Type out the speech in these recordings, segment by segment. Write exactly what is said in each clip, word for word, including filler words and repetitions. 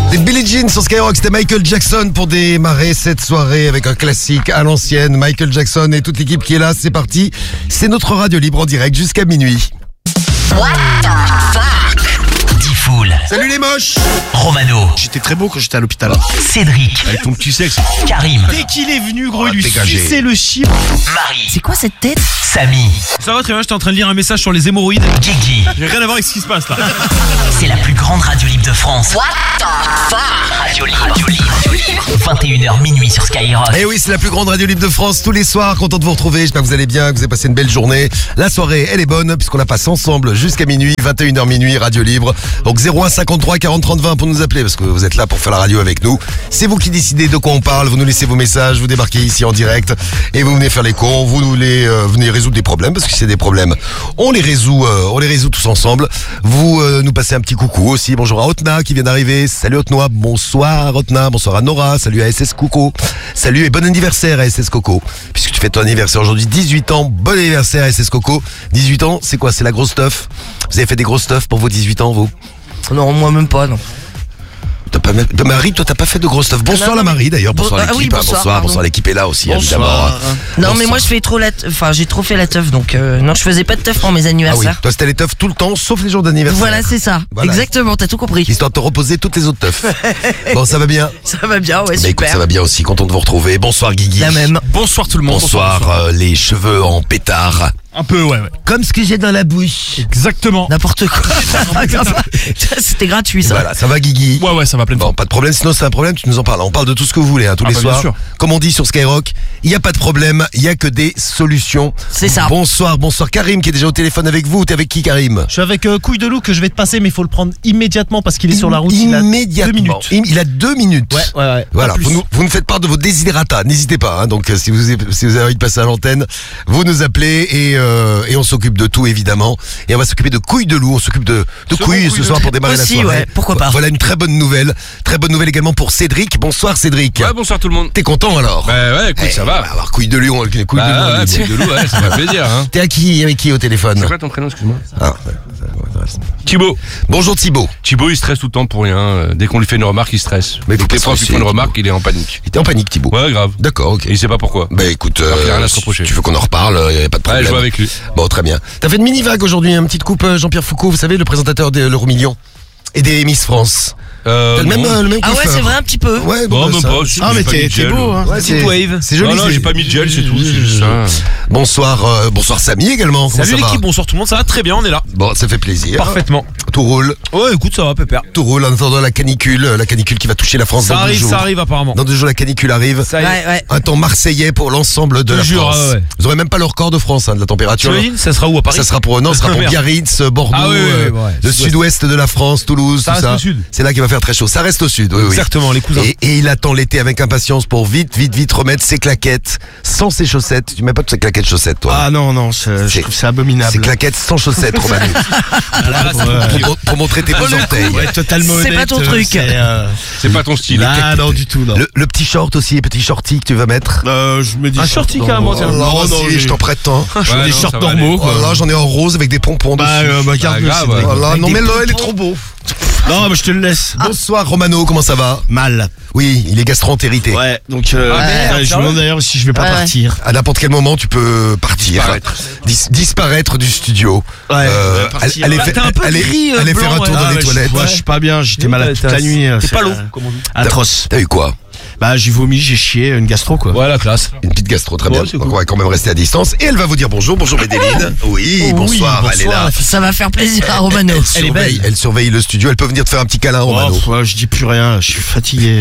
Des Billie Jean sur Skyrock, c'était Michael Jackson pour démarrer cette soirée avec un classique à l'ancienne. Michael Jackson et toute l'équipe qui est là, c'est parti. C'est notre radio libre en direct jusqu'à minuit. What the fuck? Diffoul. Salut les moches. Romano. J'étais très beau quand j'étais à l'hôpital. Cédric. Avec ton petit sexe. Karim. Dès qu'il est venu, gros, Oh, il lui dégagé. suçait le chiffre. Marie. C'est quoi cette tête? Samy. Ça va très bien, j'étais en train de lire un message sur les hémorroïdes. Guigui. J'ai rien à voir avec ce qui se passe là. C'est la plus grande radio libre de France. What the fuck? Radio libre. Radio libre. vingt et une heures minuit sur Skyrock. Eh oui, c'est la plus grande radio libre de France tous les soirs. Content de vous retrouver. J'espère que vous allez bien, que vous avez passé une belle journée. La soirée, elle est bonne puisqu'on la passe ensemble jusqu'à minuit, vingt et une heures minuit, radio libre. Donc zéro un cinquante-trois quarante trente vingt pour nous appeler parce que vous êtes là pour faire la radio avec nous. C'est vous qui décidez de quoi on parle. Vous nous laissez vos messages, vous débarquez ici en direct et vous venez faire les cons. Vous nous les euh, venez résoudre des problèmes parce que c'est des problèmes. On les résout, euh, on les résout tous ensemble. Vous euh, nous passez un petit coucou aussi. Bonjour à Otna qui vient d'arriver. Salut Otnoa. Bonsoir Otna. Bonsoir à Nora. Salut à S S Coco. Salut et bon anniversaire à S S Coco. Puisque tu fais ton anniversaire aujourd'hui, dix-huit ans. Bon anniversaire à S S Coco. dix-huit ans, c'est quoi? C'est la grosse stuff. Vous avez fait des grosses stuff pour vos dix-huit ans, vous? Non, moi même pas, non. T'as pas de Marie, toi t'as pas fait de gros stuff. Bonsoir Non, non, la Marie d'ailleurs, bonsoir Bon, ah l'équipe, oui, hein, bonsoir, bonsoir, pardon. bonsoir l'équipe est là aussi Bonsoir. évidemment. hein. Non, Bonsoir. mais moi je fais trop la, teuf. Enfin, j'ai trop fait la teuf, donc euh, non, je faisais pas de teuf pour mes Ah oui, anniversaires. toi c'était les teufs tout le temps, sauf les jours d'anniversaire. Voilà, c'est ça. Voilà. Exactement, t'as tout compris. Histoire de te reposer toutes les autres teufs. Bon, ça va bien? Ça va bien, ouais, Bah écoute, super. ça va bien aussi, content de vous retrouver. Bonsoir Guigui. La même. Bonsoir tout le monde. Bonsoir, euh, les cheveux en pétard. Un peu, ouais, ouais. Comme ce que j'ai dans la bouche. Exactement. N'importe quoi. C'était gratuit, ça. Voilà, ça va Guigui? Ouais, ouais, ça va plein de Bon, fois. pas de problème, sinon c'est un problème, tu nous en parles. On parle de tout ce que vous voulez, hein, tous Ah les bah, bien soirs. sûr. Comme on dit sur Skyrock, il n'y a pas de problème, il n'y a que des solutions. C'est ça. Bonsoir, bonsoir Karim qui est déjà au téléphone avec vous. T'es avec qui Karim? Je suis avec euh, Couille de Loup que je vais te passer, mais il faut le prendre immédiatement parce qu'il est sur la route. Il a Immédiatement. deux minutes. Il il a deux minutes. Ouais, ouais, ouais. Voilà, Pas plus. vous nous, vous nous faites part de vos desiderata, n'hésitez pas. Hein, donc euh, si vous, avez- si vous avez envie de passer à l'antenne, vous nous appelez et, euh, et on s'occupe de tout évidemment. Et on va s'occuper de couilles de loup, on s'occupe de, de Second couilles couille ce de soir loup. pour démarrer Aussi, la soirée. ouais, pourquoi pas. Voilà une très bonne nouvelle. Très bonne nouvelle également pour Cédric. Bonsoir Cédric. Ouais, bonsoir tout le monde. T'es content alors? Bah ouais, écoute, Eh, ça On va. va avoir couilles de lion, les couilles de Bah lion. ouais, couille de loup, ouais, ça fait plaisir, hein. T'es à qui, avec qui au téléphone? C'est quoi ton prénom, excuse-moi? Ah, Thibaut. bonjour Thibaut. Thibaut, il stresse tout le temps pour rien. Euh, Dès qu'on lui fait une remarque, il stresse. Mais Dès faut que les pas profs lui stresser, font une Thibaut. remarque, il est en panique. T'es en panique Thibaut? Ouais, grave. D'accord, ok. Et il sait pas pourquoi. Bah écoute, Alors qu'il a rien à se si reprocher. tu veux qu'on en reparle, il n'y a pas de problème. Ouais, je vois avec lui. Bon, très bien. T'as fait une mini-vague aujourd'hui, une petite coupe euh, Jean-Pierre Foucault, vous savez, le présentateur de l'Euro Million et des Miss France. Euh, T'as le même, non. euh, le même Ah ouais, coiffeur. c'est vrai un petit peu. Ouais, Bon, bah, même ça- pas. si, Ah, j'ai mais pas t'es mis de t'es gel. beau, hein. Ouais, c'est wave. C'est joli. Non, non, c'est- j'ai pas mis de gel, c'est tout. C'est juste ça. Bonsoir, euh, bonsoir Samy également. Comment Salut ça va? l'équipe, bonsoir tout le monde, ça va très bien, on est là. Bon, ça fait plaisir. Parfaitement. Tout roule, Ouais, écoute, ça va, pépère. tout roule en attendant la canicule, euh, la canicule qui va toucher la France Ça dans deux arrive, jours. ça arrive apparemment. Dans deux jours, la canicule arrive. Ça y est. Ouais, ouais. Un temps marseillais pour l'ensemble de Je la te jure, France. ouais, ouais. Vous aurez même pas le record de France hein, de la température. T'imagines, ça sera où à Paris? Ça sera pour non, ça sera pour Merde. Biarritz, Bordeaux, Ah oui, oui, oui, euh, ouais. le Sud-ouest. sud-ouest de la France, Toulouse, Ça tout reste ça. au sud. C'est là qu'il va faire très chaud. Ça reste au sud. Oui, oui. Exactement, les cousins. Et, et il attend l'été avec impatience pour vite, vite, vite remettre ses claquettes sans ses chaussettes. Tu mets pas toutes ces claquettes chaussettes, toi. Ah non, non, c'est- je C'est- trouve ça abominable. Ces claquettes sans chaussettes, Romain. Là, pour, euh, pour, pour montrer tes beaux orteils. ouais, totalement C'est pas honnête, ton euh, truc. c'est, euh, C'est pas ton style. Ah non, du tout, non. Le, le petit short aussi, petit shorty que tu vas mettre. Euh, je me dis Un shorty carrément, tiens. Oh là, Non, non, vas-y, j'ai- je t'en prête tant. je Ouais, veux des non, shorts ça va normaux, aller. quoi. Oh là, j'en ai en rose avec des pompons Bah, dessus. euh, bah, garde-le, grave, Cédric. ouais. Oh là, Avec non des mais là, pompons. il est trop beau. Non, mais je te le laisse. Bonsoir Romano, comment ça va? Mal. Oui, il est gastro-entérité. Ouais, donc euh, Ah, merde, ouais, je me demande d'ailleurs si je vais pas Ouais, ouais. partir. À n'importe quel moment, tu peux partir. Disparaître. Dis- disparaître du studio. Ouais, Euh, ouais, partir. aller, Bah, faire- t'es un peu aller- gris, euh, aller faire un blanc, tour ouais. dans Ah, les ouais, je, toilettes. ouais, je suis pas bien, j'étais Oui, malade t'as- toute la nuit. euh, T'es c'est, pas l'eau, euh, comme on dit. Atroce. T'as eu quoi? Bah, j'ai vomi, j'ai chié, une gastro, quoi. Ouais, la classe. Une petite gastro, très bien. Ouais, c'est Donc cool. on va quand même rester à distance. Et elle va vous dire bonjour. Bonjour Médéline. Oui, bonsoir, elle est là. Ça va faire plaisir à Romano. Elle, Elle est surveille, belle. elle surveille le studio. Elle peut venir te faire un petit câlin, Romano. Oh, ouais, je dis plus rien, je suis fatigué.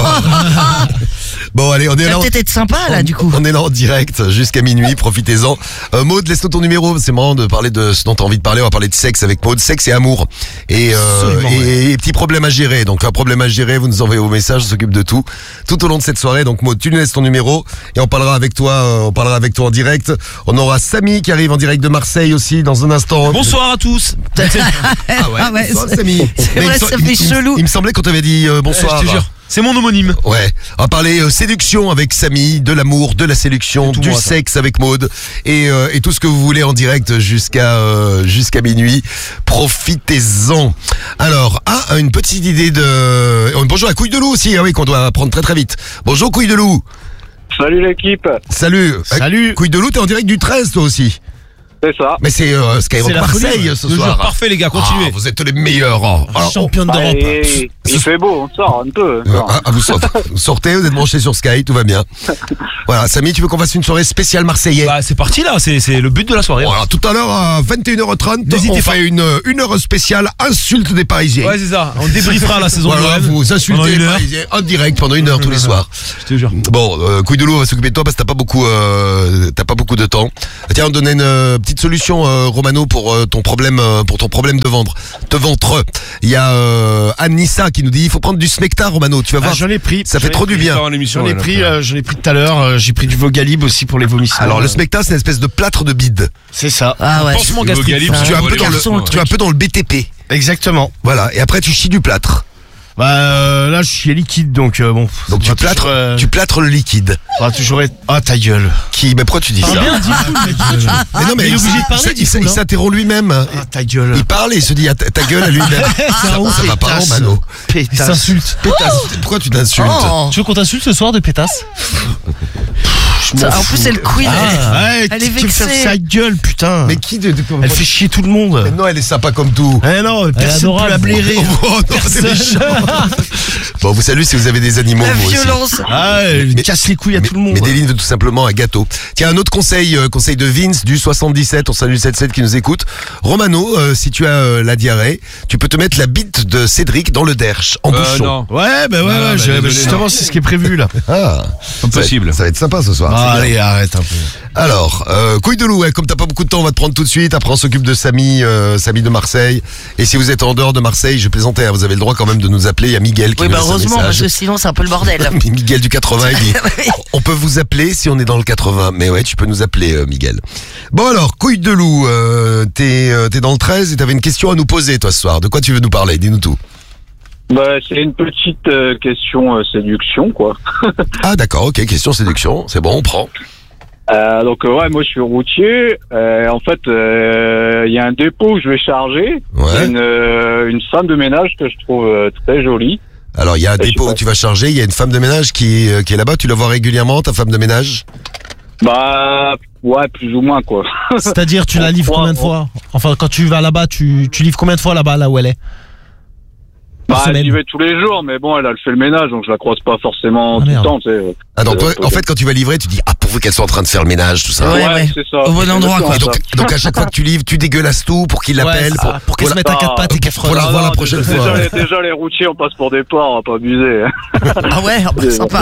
Bon, allez, on est Ça là. va peut-être être sympa là, du coup. On est là en direct jusqu'à minuit, profitez-en. Euh, Maud, laisse-nous ton numéro, c'est marrant de parler de ce dont tu as envie de parler. On va parler de sexe avec Maud, sexe et amour. Et, euh, Absolument, et, et petits problèmes à gérer. Donc un problème à gérer, vous nous envoyez vos messages, on s'occupe de tout. Tout au long de cette soirée, donc Maud, tu nous laisses ton numéro et on parlera avec toi, euh, on parlera avec toi en direct. On aura Samy qui arrive en direct de Marseille aussi dans un instant. Bonsoir à tous. Ah ouais, Ah ouais, bonsoir, c'est- Samy. c'est Mais il vrai, me ça sem- fait il- il- chelou. Il me semblait qu'on t'avait dit euh, bonsoir. Euh, je te jure. C'est mon homonyme. Ouais, on va parler euh, séduction avec Samy, de l'amour, de la séduction, C'est tout du moi, ça. sexe avec Maude et, euh, et tout ce que vous voulez en direct jusqu'à euh, jusqu'à minuit. Profitez-en. Alors, ah, une petite idée de... oh, bonjour à Couille de Loup aussi, ah oui, qu'on doit apprendre très très vite. Bonjour Couille de Loup. Salut l'équipe, Salut. Salut. Euh, Couille de Loup, t'es en direct du treize toi aussi. c'est ça. Mais c'est euh, Skyrock C'est la folie, Marseille ouais. ce Le soir. jour parfait, les gars, continuez. Ah, vous êtes les meilleurs. hein. Alors, Championne Bah, d'Europe. il, il fait beau, on sort un peu. Euh, ah, ah, vous sortez, vous sortez, vous êtes branchés sur Sky, tout va bien. Voilà, Samy, tu veux qu'on fasse une soirée spéciale marseillais? Bah, c'est parti là, c'est c'est le but de la soirée. Voilà, tout à l'heure à vingt et une heures trente, N'hésitez on pas. fait une, une heure spéciale insulte des Parisiens. Ouais, c'est ça. On débriefera la saison Voilà, de Noël. vous Pendant insultez une les heure. Parisiens en direct pendant une heure tous les soirs. Je te jure. Bon, euh, Couille de Loup, on va s'occuper de toi parce que t'as pas beaucoup, euh, t'as pas beaucoup de temps. Tiens, on donnait une euh, petite solution, euh, Romano, pour euh, ton problème, euh, pour ton problème de ventre, de ventre. Il y a euh, Anissa qui nous dit, il faut prendre du Smecta, Romano. Tu vas Ah, voir, j'en ai pris. ça J'en fait ai trop du pris. bien. Dans l'émission, J'en ai ouais, pris, là. euh, j'en ai pris tout à l'heure. euh, J'ai pris du Vogalib aussi pour les vomissements. Alors le Euh, Smecta, c'est une espèce de plâtre de bide. C'est ça. Ah ouais. Pansement Le gastrique. Vogalib, ça. Tu es un peu Ouais, dans le, garçon, le tu es un peu dans le B T P. Exactement. Voilà. Et après, tu chies du plâtre. Bah euh, là, je suis liquide, donc euh, bon. Donc tu ça va plâtres, toujours, euh, tu plâtres le liquide. ça va toujours être. Ah ta gueule. Qui, mais pourquoi tu dis ça? Bien, dis full, mec. Mais non, mais il est obligé de parler, il- dis il- full, il hein. s'interrompt lui-même. Ah ta gueule. Il parle et il se dit, ah, ta ta gueule à lui-même. C'est un Ça va pas, pétasse. Romano. Pétasse. Il s'insulte. Pétasse. Pourquoi tu t'insultes? Oh. Tu veux qu'on t'insulte ce soir de pétasse? Je m'en Ça, en fous. plus, elle queen. Ah, ouais, Elle est tu veux faire vexée. sa gueule, putain. Mais qui de, de- Elle fait chier tout le monde. Mais non, elle est sympa comme tout. Eh non, personne ne peut adorable. la blairer. Oh non, c'est méchant. Bon, vous saluez si vous avez des animaux. La vous aussi. violence. Ah, elle Mais- casse les couilles à Mais, tout le monde. mais Déline veut tout simplement un gâteau. Tiens, un autre conseil, euh, conseil de Vince du soixante-dix-sept, on salue soixante-dix-sept qui nous écoute. Romano, euh, si tu as euh, la diarrhée, tu peux te mettre la bite de Cédric dans le derche, en Euh, bouchon. non, Ouais, bah ouais, Non, ouais, bah, je- désolé, bah, justement, non. c'est ce qui est prévu là. Ah, impossible. ça va être sympa ce soir. Ah, c'est bien. allez, arrête un peu. Alors, euh, couille de loup, ouais, comme t'as pas beaucoup de temps, on va te prendre tout de suite. Après, on s'occupe de Samy, euh, Samy de Marseille. Et si vous êtes en dehors de Marseille, je plaisantais, hein, vous avez le droit quand même de nous appeler. Il y a Miguel qui Oui, nous bah laisse un heureusement, parce message. que sinon, c'est un peu le bordel. Miguel du quatre-vingts, il dit, on peut vous appeler si on est dans le quatre-vingts. Mais ouais, tu peux nous appeler, euh, Miguel. Bon alors, couille de loup, euh, t'es euh, t'es dans le treize et t'avais une question à nous poser, toi, ce soir. De quoi tu veux nous parler? Dis-nous tout. Bah, c'est une petite euh, question euh, séduction, quoi. Ah d'accord, ok, question séduction. C'est bon, on prend. Euh, donc, euh, ouais, moi, je suis routier. Euh, en fait, euh, il y a un dépôt où je vais charger. Il y a Ouais. Une, euh, une femme de ménage que je trouve euh, très jolie. Alors, il y a un je sais dépôt pas. où tu vas charger. Il y a une femme de ménage qui, euh, qui est là-bas. Tu la vois régulièrement, ta femme de ménage? Bah, ouais, plus ou moins, quoi. C'est-à-dire, tu la livres Ouais, combien de ouais. fois? Enfin, quand tu vas là-bas, tu, tu livres combien de fois là-bas, là où elle est? Par Bah, semaine. j'y vais tous les jours, mais bon, elle a fait le ménage, donc je la croise pas forcément Ah, tout le merde. temps, tu sais. Ah donc, toi, Euh, en fait, quand tu vas livrer, tu dis ah pourvu qu'elle soit en train de faire le ménage, tout ça. Ouais, ouais. c'est ça. Au bon endroit, quoi. Et donc, donc à chaque fois que tu livres, tu dégueulasses tout pour qu'il l'appelle. Ouais, pour, ça, pour qu'elle pour se mette à la- quatre pattes et qu'elle pour la frôle. revoir la prochaine déjà, fois. Les, déjà, les routiers, on passe pour des porcs, on va pas abuser. Ah ouais, ah bah, sympa.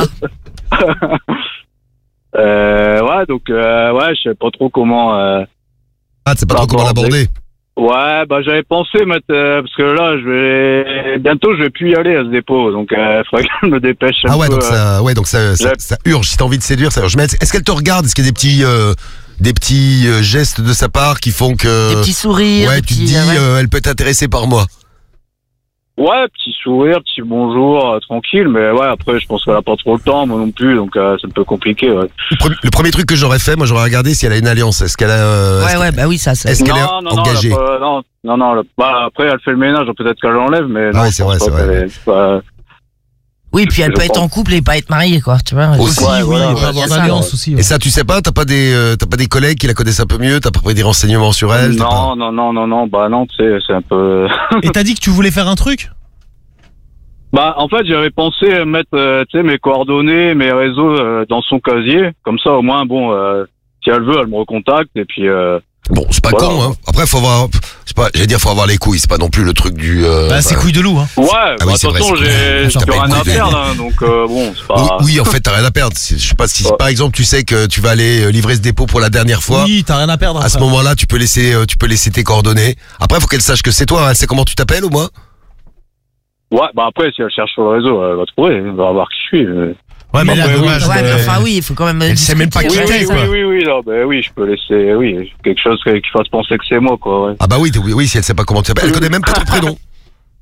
Euh, ouais, donc, euh, ouais, je sais pas trop comment. Euh... Ah, tu sais pas trop comment l'aborder. Ouais, bah j'avais pensé mettre euh, parce que là, je vais bientôt, je vais plus y aller à ce dépôt, donc il euh, faudrait que je me dépêche. Un Ah ouais, peu, donc euh. ça, ouais, donc ça, ça, Ouais. ça urge. Si t'as envie de séduire, ça urge. Mais est-ce qu'elle te regarde? Est-ce qu'il y a des petits, euh, des petits euh, gestes de sa part qui font que, Des petits sourires. ouais, des tu te petits, dis, euh, ouais. euh, elle peut être intéressée par moi. Ouais, petit sourire, petit bonjour, euh, tranquille, mais ouais, après, je pense qu'elle a pas trop le temps, moi non plus, donc euh, c'est un peu compliqué. Ouais. Le, pre- le premier truc que j'aurais fait, moi, j'aurais regardé si elle a une alliance. Est-ce qu'elle a, euh, est-ce Ouais, ouais, bah oui, ça, ça. est-ce qu'elle est non, non, non, engagée? elle a pas- non, non, non, elle a- bah, après, elle fait le ménage, donc peut-être qu'elle l'enlève, mais Ah non, ouais, je c'est pense vrai, pas c'est vrai. qu'elle est- bah, Oui, puis elle Je peut être pense. en couple et pas être mariée, quoi, tu vois. Aussi, Ouais, oui, voilà, il peut ouais, avoir c'est ça, d'alliance aussi. Et ouais. ça, tu sais pas, t'as pas des, euh, t'as pas des collègues qui la connaissent un peu mieux, t'as pas pris des renseignements sur elle. t'as pas- non, non, non, non, non, bah non, tu sais, c'est un peu. Et t'as dit que tu voulais faire un truc? Bah, en fait, j'avais pensé mettre, euh, tu sais, mes coordonnées, mes réseaux euh, dans son casier, comme ça, au moins, bon, euh, si elle veut, elle me recontacte, et puis. Euh, Bon, c'est pas Voilà. con, hein. Après, faut avoir, je sais pas, j'allais dire, faut avoir les couilles. C'est pas non plus le truc du. Euh, Bah, c'est enfin, couille de loup, hein. Ouais, Ah bah, oui, de c'est toute vrai, façon, c'est j'ai cool. j'ai T'as plus pas rien une à couille de- perdre, hein, donc euh, bon, c'est Oui, pas. oui, en fait, t'as rien à perdre. C'est- Je sais pas si, Ouais. par exemple, tu sais que tu vas aller euh, livrer ce dépôt pour la dernière fois. Oui, t'as rien à perdre. À ce après. moment-là, tu peux laisser, euh, tu peux laisser tes coordonnées. Après, faut qu'elle sache que c'est toi. Elle sait comment tu t'appelles, au moins. Ouais, bah après, si elle cherche sur le réseau, elle va trouver, elle va voir qui je suis. euh. Ouais, mais Non, là, mais oui. dommage. Ouais, mais euh, enfin, oui, il faut quand même. Elle sait même pas discuter, qui ouais, t'es, ça. quoi. Oui, oui, oui, non, bah oui, je peux laisser, oui, quelque chose qui fasse penser que c'est moi, quoi, ouais. Ah bah oui, t'es- oui, oui, si elle sait pas comment tu t'appelles, elle connaît même pas ton prénom.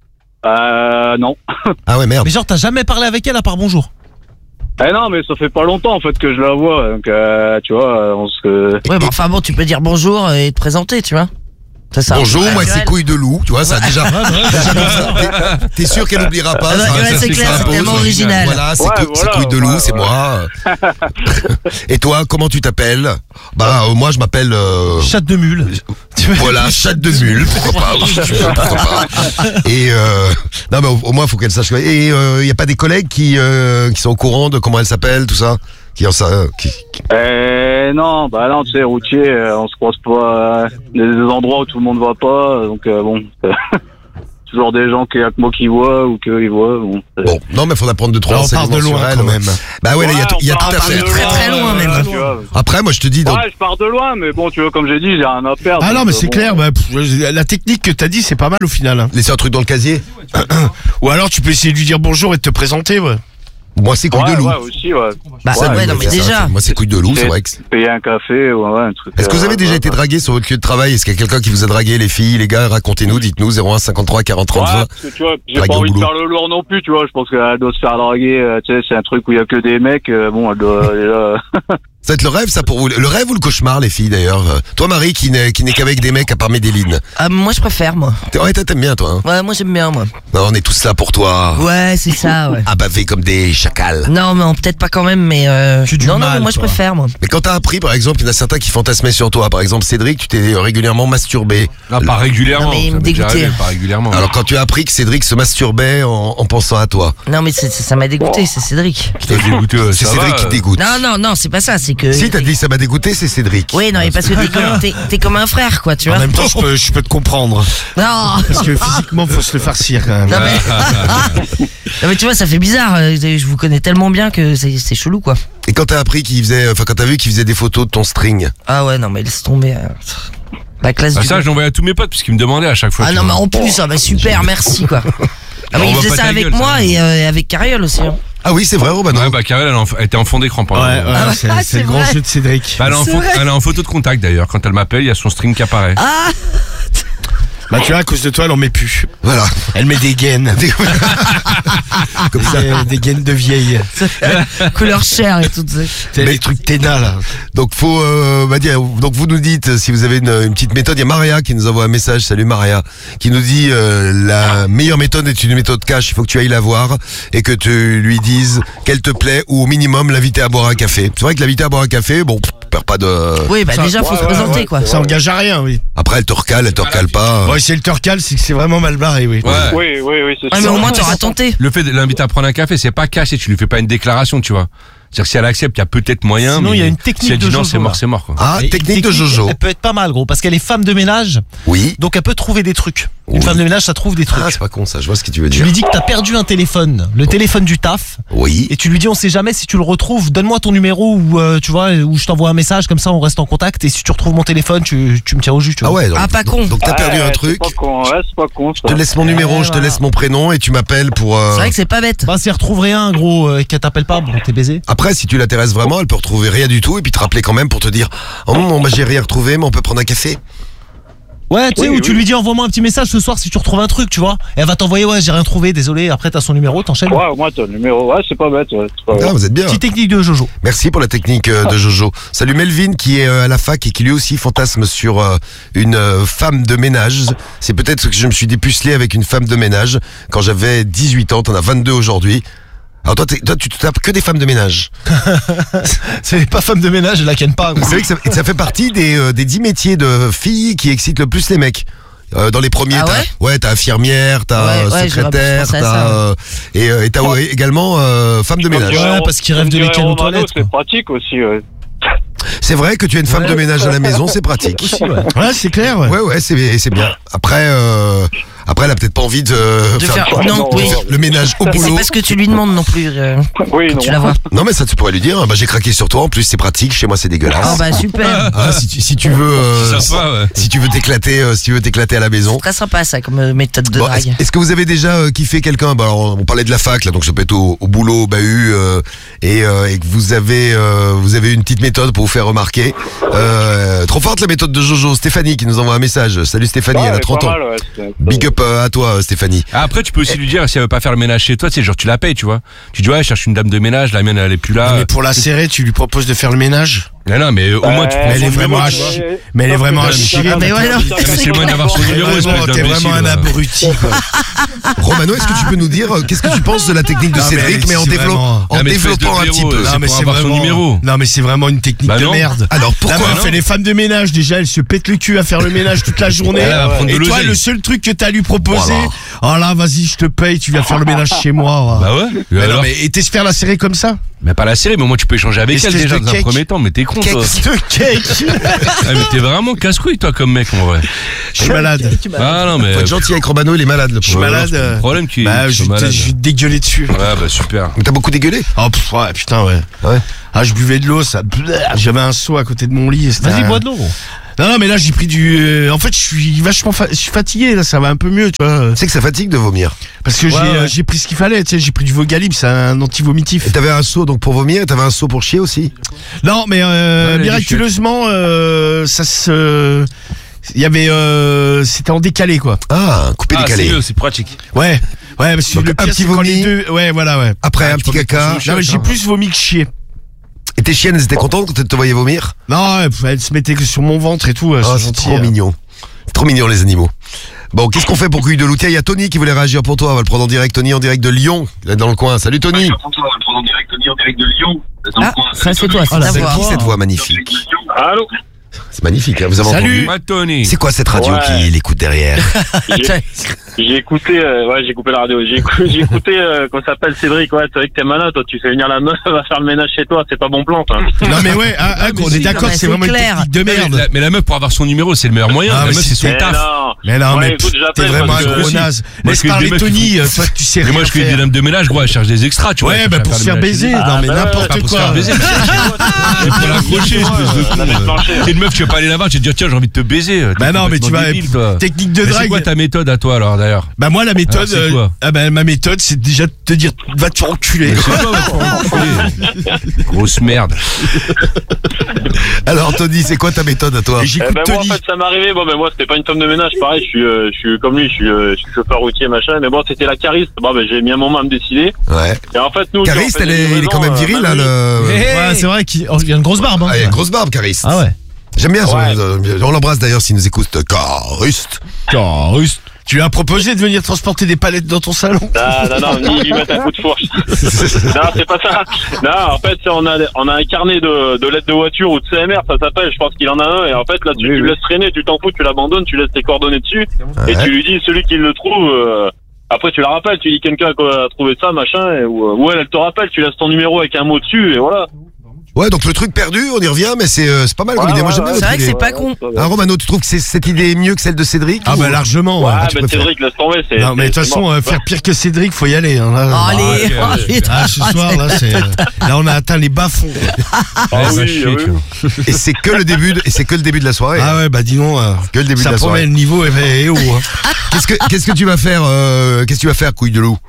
Euh, non. Ah ouais, merde. Mais genre, t'as jamais parlé avec elle à part bonjour? Eh non, mais ça fait pas longtemps en fait que je la vois, donc euh, tu vois, on se. Ouais, bah enfin bon, tu peux dire bonjour et te présenter, tu vois. C'est ça. Bonjour, moi c'est Naturel. couille de loup, tu vois, ça a déjà. déjà comme ça, t'es- T'es sûr qu'elle n'oubliera pas Ah ouais, ça, ouais, ça, c'est clair, ça c'est impose. tellement original. Voilà, c'est Ouais, cou- c'est voilà, couille de loup, ouais, c'est ouais. moi. Et toi, comment tu t'appelles? Bah, euh, moi je m'appelle. euh, Chatte de mule. Voilà, chatte de mule, pourquoi pas, si tu veux, pourquoi pas. Et euh, non mais au, au moins faut qu'elle sache. Et il euh, y a pas des collègues qui euh, qui sont au courant de comment elle s'appelle, tout ça, qui en ça, qui, qui- Eh non, bah non, tu sais, routier, euh, on se croise pas. euh, Il y a des endroits où tout le monde va pas, euh, donc euh, bon. Toujours des gens qu'il y a que moi qui vois ou qu'ils voient. Bon, c'est- Bon, non mais faudra prendre de trois Alors, on part renseignements de loin, sur elle. quand même. Bah ouais, là, il y a, Ouais, il y a on tout à part fait. de Très, très loin, même. euh, tu vois. Après, moi je te dis donc. Ouais, je pars de loin, mais bon, tu vois, comme j'ai dit, j'ai rien à perdre. Ah non, donc, mais euh, c'est bon. clair, bah, pff, la technique que t'as dit, c'est pas mal au final. hein. Laisser un truc dans le casier. Ou alors tu peux essayer de lui dire bonjour et de te présenter, ouais. Moi c'est couille Ouais, de loup. ouais, aussi, ouais. Bah Ça, ouais, lui, non, ouais, mais ça, déjà. c'est- Moi c'est couille de loup, c'est vrai que. c'est- Payer un café, ouais, ouais, un truc. Est-ce que vous euh, avez déjà ouais, été ouais. dragué sur votre lieu de travail? Est-ce qu'il y a quelqu'un qui vous a dragué, les filles, les gars? Racontez-nous, dites-nous, zéro un cinquante-trois quarante trente Ouais, vingt. parce que tu vois, j'ai Draguer pas au envie de boulot. faire le lourd non plus, tu vois. Je pense qu'elle doit se faire draguer, euh, tu sais, c'est un truc où il y a que des mecs, euh, bon, elle doit, elle est là. Ça va être le rêve, ça, pour vous. Le rêve ou le cauchemar, les filles, d'ailleurs? Euh, Toi, Marie, qui n'est, qui n'est qu'avec des mecs à part Médéline. Ah, moi, je préfère, moi. T'es- Ouais, t'aimes bien, toi, hein? Ouais, moi, j'aime bien, moi. Non, on est tous là pour toi. Ouais, c'est ça, ouais. Abavés comme des chacals. Non, mais peut-être pas quand même, mais euh... Tu as du non, non, mal, mais moi, je toi. préfère, moi. Mais quand t'as appris, par exemple, il y en a certains qui fantasmaient sur toi. Par exemple, Cédric, tu t'es régulièrement masturbé. Ah, pas régulièrement. Non, mais il ça me m'est déjà dégoûtait. arrivé, Pas régulièrement. Alors, quand tu as appris que Cédric se masturbait en, en pensant à toi. Non, mais c'est- c'est- ça m'a dégoûté, c'est Cédric. T'as dégoûté, euh, C'est ça Cédric va, qui euh. te dégoûte. Non, non, non, c'est pas ça, c'est que. Si, t'as dit ça m'a dégoûté, c'est Cédric. Oui, non, mais parce que t'es comme, t'es- t'es comme un frère, quoi, tu En vois. même temps, je peux, je peux te comprendre. Non, Parce que physiquement, faut se le farcir quand même. non, mais... non, mais tu vois, ça fait bizarre. euh, Je vous connais tellement bien que c'est c'est chelou, quoi. Et quand t'as appris qu'il faisait, enfin, quand t'as vu qu'il faisait des photos de ton string. Ah ouais, non, mais laisse tomber. euh, La classe Ah, du. ça, je l'envoyais à tous mes potes parce qu'ils me demandaient à chaque fois. Ah tu non, mais vois. en plus, ah bah super, merci, quoi. Ah, mais On il voit faisait pas ça ta avec gueule, moi ça. et euh, avec Cariole aussi. hein. Ah oui, c'est vrai, Robin. Ouais, bah, Karel, elle, en- elle était en fond d'écran pendant. Ouais, ouais, Ah ouais, c'est ah, c'est c'est le grand vrai. jeu de Cédric. Bah, elle, est en C'est pho- vrai. elle est en photo de contact d'ailleurs. Quand elle m'appelle, il y a son string qui apparaît. Ah, Bah tu vois, à cause de toi, elle en met plus. Voilà. Elle met des gaines. Comme ça. Des, des gaines de vieille. couleur chair et tout ça. C'est les trucs ténas là. Donc faut euh, bah, dire, donc vous nous dites euh, si vous avez une, une petite méthode. Il y a Maria qui nous envoie un message. Salut Maria, qui nous dit euh, la meilleure méthode est une méthode cash. Il faut que tu ailles la voir et que tu lui dises qu'elle te plaît ou au minimum l'inviter à boire un café. C'est vrai que l'inviter à boire un café, bon, pff, perd pas de. Oui, bah Ça- déjà, faut ouais, se ouais, présenter, ouais, quoi. c'est Ça engage à rien, oui. Après elle te recale, elle te recale pas. Bon, si elle te recale, c'est que c'est vraiment mal barré, oui. Ouais. Oui, oui, oui, c'est Ouais, mais sûr. au moins, t'auras tenté. Le fait de l'inviter à prendre un café, c'est pas caché. Tu lui fais pas une déclaration, tu vois. C'est-à-dire que si elle accepte, il y a peut-être moyen. Sinon, mais il y a une technique Si elle dit de non, Jojo, c'est mort, là. c'est mort, quoi. Ah, Et technique de technique, Jojo. Elle peut être pas mal, gros, parce qu'elle est femme de ménage, Oui. donc elle peut trouver des trucs. Une Oui. femme de ménage, ça trouve des trucs. Ah, c'est pas con ça. Je vois ce que tu veux Tu dire. lui dis que t'as perdu un téléphone, le téléphone du taf, Oui. et tu lui dis on sait jamais si tu le retrouves, donne-moi ton numéro ou euh, tu vois, ou je t'envoie un message comme ça on reste en contact et si tu retrouves mon téléphone tu, tu me tiens au jus, tu Ah vois. ouais. Donc, Ah, pas con. Donc t'as perdu Ouais, un truc. C'est pas con, ouais, c'est pas con. Je te laisse mon numéro, Ouais, je te voilà. laisse mon prénom et tu m'appelles pour. euh, C'est vrai que c'est pas bête. Bah si elle retrouve rien gros euh, et qu'elle t'appelle pas, bon t'es baisé. Après, si tu l'intéresses vraiment, elle peut retrouver rien du tout et puis te rappeler quand même pour te dire oh non, bah, j'ai rien retrouvé, mais on peut prendre un café. Ouais, tu sais, Oui, où tu oui. lui dis envoie-moi un petit message ce soir si tu retrouves un truc, tu vois. Et elle va t'envoyer ouais, j'ai rien trouvé, désolé, après t'as son numéro, t'enchaînes. Ouais, au moins t'as le numéro. Ouais, c'est pas bête. Ouais, c'est pas Ah, bête. vous êtes bien. Petite technique de Jojo. Merci pour la technique euh, de Jojo. Salut Melvin qui est euh, à la fac et qui lui aussi fantasme sur euh, une euh, femme de ménage. C'est peut-être que je me suis dépucelé avec une femme de ménage quand j'avais dix-huit ans, t'en as vingt-deux aujourd'hui. Alors toi, t'es- toi tu te tapes que des femmes de ménage. C'est pas femme de ménage, elle la ken pas. gros. C'est vrai que ça, ça fait partie des, euh, des dix métiers de filles qui excitent le plus les mecs. Euh, dans les premiers, Ah t'as, ouais ouais, t'as infirmière, t'as Ouais, euh, ouais, j'aurais pu secrétaire, penser à t'as ça, ouais. euh, et euh, et t'as ouais, également euh, femme de Comme ménage. dirait Ouais, Ro- parce qu'il rêve comme de les dirait cannes aux Romano, toilettes, C'est quoi. pratique aussi. Ouais. C'est vrai que tu as une femme Ouais. de ménage à la maison, c'est pratique. Aussi, ouais. Ouais, c'est clair, ouais. Ouais, ouais, c'est c'est bien. Après, euh, après, elle a peut-être pas envie de, euh, De faire, faire- Ouais, non, non, oui. ouais. le ménage au Et c'est boulot. pas ce que tu lui demandes non plus. euh, Oui, non. tu la vois. Non, mais ça, tu pourrais lui dire. Bah, j'ai craqué sur toi. En plus, c'est pratique. Chez moi, c'est Ah dégueulasse. bah super. Ah, si tu, si tu veux, euh, Sympa, ouais. si tu veux t'éclater, euh, si tu veux t'éclater à la maison. Très sympa ça comme euh, méthode de Bon, est-ce, drague. est-ce que vous avez déjà euh, kiffé quelqu'un? Bah, alors, on parlait de la fac, là, donc ça peut être au, au boulot, au bahut, euh, et, euh, et que vous avez, euh, vous avez une petite méthode pour vous faire remarquer. Euh, trop forte la méthode de Jojo. Stéphanie qui nous envoie un message. Salut Stéphanie, Ouais, elle a mais trente pas ans. mal, ouais, c'est- Big up up euh, à toi, Stéphanie. Ah, Après, tu peux aussi lui dire si elle veut pas faire le ménage chez toi, tu sais, genre tu la payes, tu vois. Tu dis ouais, je cherche une dame de ménage, la mienne elle est plus là. Mais pour la serrer, tu lui proposes de faire le ménage. Non, non, mais au moins tu prends Mais elle son est vraiment numéro, à tu vois. chier. Mais elle est vraiment à chier. Ah, mais ouais, non. Ah, mais c'est le moyen d'avoir son numéro, espèce Vraiment, T'es d'imbécile, vraiment un va. abruti, quoi. Romano, est-ce que tu peux nous dire euh, qu'est-ce que tu penses de la technique de Non, mais Cédric, mais en, c'est développe- vraiment- en Ah, mais espèce de développant un blaireau, petit peu euh, Non, c'est mais pour c'est avoir son vraiment. numéro. Non, mais c'est vraiment une technique Bah de non. merde. Alors La pourquoi meuf, elle est femme de ménage déjà, elle se pète le cul à faire le ménage toute la journée. Elle va prendre de Et toi, l'oseille. le seul truc que t'as à lui proposer, Voilà. oh là, vas-y, je te paye, tu viens faire le ménage chez moi. Bah ouais. Mais non, alors mais et t'es se faire la serrer comme ça? Mais pas la série, mais au moins tu peux échanger avec elle Espèce déjà de dans un cake. premier temps, mais t'es con toi. De cake. Ah, mais t'es vraiment casse-couille toi comme mec en vrai. Je suis malade. Ah non mais. Faut être gentil avec Romano, il est malade le Je suis pauvre. malade. c'est pas le problème qui Bah, qu'ils je soient vais te- malades. je vais te dégueuler dessus. Ouais bah super. Mais T'as beaucoup dégueulé. Oh pff, ouais, putain, ouais. Ouais. Ah, je buvais de l'eau, ça. J'avais un seau à côté de mon lit. et c'était Vas-y, un- bois de l'eau. Non, non, mais là, j'ai pris du. euh, En fait, je suis vachement. fa- Je suis fatigué, là, ça va un peu mieux, tu vois. C'est que ça fatigue de vomir. Parce que j'ai Ouais, ouais. euh, j'ai pris ce qu'il fallait, tu sais, j'ai pris du Vogalib, c'est un anti-vomitif. Et t'avais un seau donc pour vomir, et t'avais un seau pour chier aussi. Non, mais euh, Ouais, les miraculeusement, euh, ça se. Il y avait. Euh, C'était en décalé, quoi. Ah, coupé Ah, c'est décalé. mieux, c'est pratique. Ouais. Ouais, parce que Donc, le un pire, petit c'est quand vomi. les deux. Ouais, voilà, ouais. Après Ah, un tu petit peux mettre caca. ton Non, mais j'ai plus vomi que chier. Et tes chiennes, elles étaient contentes quand elles te voyaient vomir. Non, ouais, elle se mettait que sur mon ventre et tout. Oh, c'est c'est gentil, trop hein. mignon. C'est trop mignon les animaux. Bon, qu'est-ce qu'on fait pour Couille de Loup? Tiens, il y a Tony qui voulait réagir pour toi. On va le prendre en direct. Tony en direct de Lyon. Il est dans le coin. Salut Tony. Ah, ça c'est toi, c'est ta C'est voix. qui cette voix magnifique? Allô? C'est magnifique, hein, vous avez Salut. entendu? Ouais Tony. C'est quoi cette radio Ouais. qui l'écoute derrière? J'ai écouté, euh, ouais, j'ai coupé la radio. J'ai écouté, j'ai écouté euh, qu'on s'appelle Cédric. Ouais, c'est vrai que t'es malin, toi. Tu fais venir la meuf, elle va faire le ménage chez toi. C'est pas bon plan, ça. Non, mais ouais, hein, hein, on est d'accord, mais c'est c'est vraiment une clair. technique de Mais merde. la, mais la meuf pour avoir son numéro c'est le meilleur moyen. Ah, la mais meuf c'est son c'est- Eh taf. non. Mais non, Ouais, mais écoute, t'es j'appelle vraiment parce un que- gros si. naze. Moi, Laisse je connais parler des meufs qui Tony, euh, toi tu sais Mais rien moi je connais des faire. dames de ménage, gros, elles cherchent des extras, tu vois. Ouais, elles bah cherchent pour à se faire faire le ménage chez baiser, eux. non Ah, mais bah, Pas n'importe pour se faire quoi. baiser, mais c'est pour l'accrocher, espèce de con. La mec planchée. T'es une meuf, tu vas pas aller là-bas, tu vas te dire tiens j'ai envie de te baiser. T'es Bah non, mais tu complètement vas. débile, toi. Technique de Mais c'est drague. quoi ta méthode à toi alors d'ailleurs? Bah moi la méthode, Alors, c'est quoi euh, ah bah ma méthode c'est déjà de te dire va te faire enculer. Mais c'est quoi, va te faire enculer. Grosse merde. Alors Tony, c'est quoi ta méthode à toi? Et Eh j'écoute ben moi en Tony. fait ça m'est arrivé, bon ben moi c'était pas une femme de ménage, pareil je suis euh, je suis comme lui, je suis, euh, je suis chauffeur routier machin, mais bon c'était la cariste, bon ben j'ai mis un moment à me décider, Ouais. et en fait nous Cariste, on fait elle des est, il est livraisons, quand même euh, viril là. Manu. Le... Ouais, c'est vrai qu'il oh, il y a une grosse barbe. Hein. Ah, il a une grosse barbe, Cariste. Ah ouais. J'aime bien. son- Ouais. euh, On l'embrasse d'ailleurs s'il nous écoute. Cariste. Cariste. Tu lui as proposé de venir transporter des palettes dans ton salon? Non, non, non, ni lui mettre un coup de fourche. Non, c'est pas ça. Non, en fait, c'est- on a, on a un carnet de, de lettres de voiture ou de C M R, ça s'appelle, je pense qu'il en a un, et en fait, là, tu, tu le laisses traîner, tu t'en fous, tu l'abandonnes, tu laisses tes coordonnées dessus, et tu lui dis, celui qui le trouve, euh, après, tu la rappelles, tu dis quelqu'un a trouvé ça, machin, et, ou, ou elle, elle te rappelle, tu laisses ton numéro avec un mot dessus, et voilà. Ouais, donc le truc perdu, on y revient, mais c'est euh, c'est pas mal comme Ouais, idée. Moi ouais, j'aime bien ouais. votre C'est vrai que idée. c'est pas con. Hein, Romano, tu trouves que c'est- cette idée est mieux que celle de Cédric? Ah ou- bah largement. Ouais. Ah, tu ben préfères. Cédric, laisse tomber, c'est. Non mais de c'est- toute c'est façon mort. euh, faire pire que Cédric faut y aller. Hein, là. Oh, allez, ok, oh, ouais. putain. Ah ce soir là c'est là on a atteint les bas fonds. Ah Ouais, va oui, chier, oui. tu vois. Et c'est que le début, de, et c'est que le début de la soirée. Ah ouais bah dis donc euh, Que le début ça de la promet soirée. le niveau est, est haut. Hein. Qu'est-ce que qu'est-ce que tu vas faire euh, Qu'est-ce que tu vas faire, couille de loup?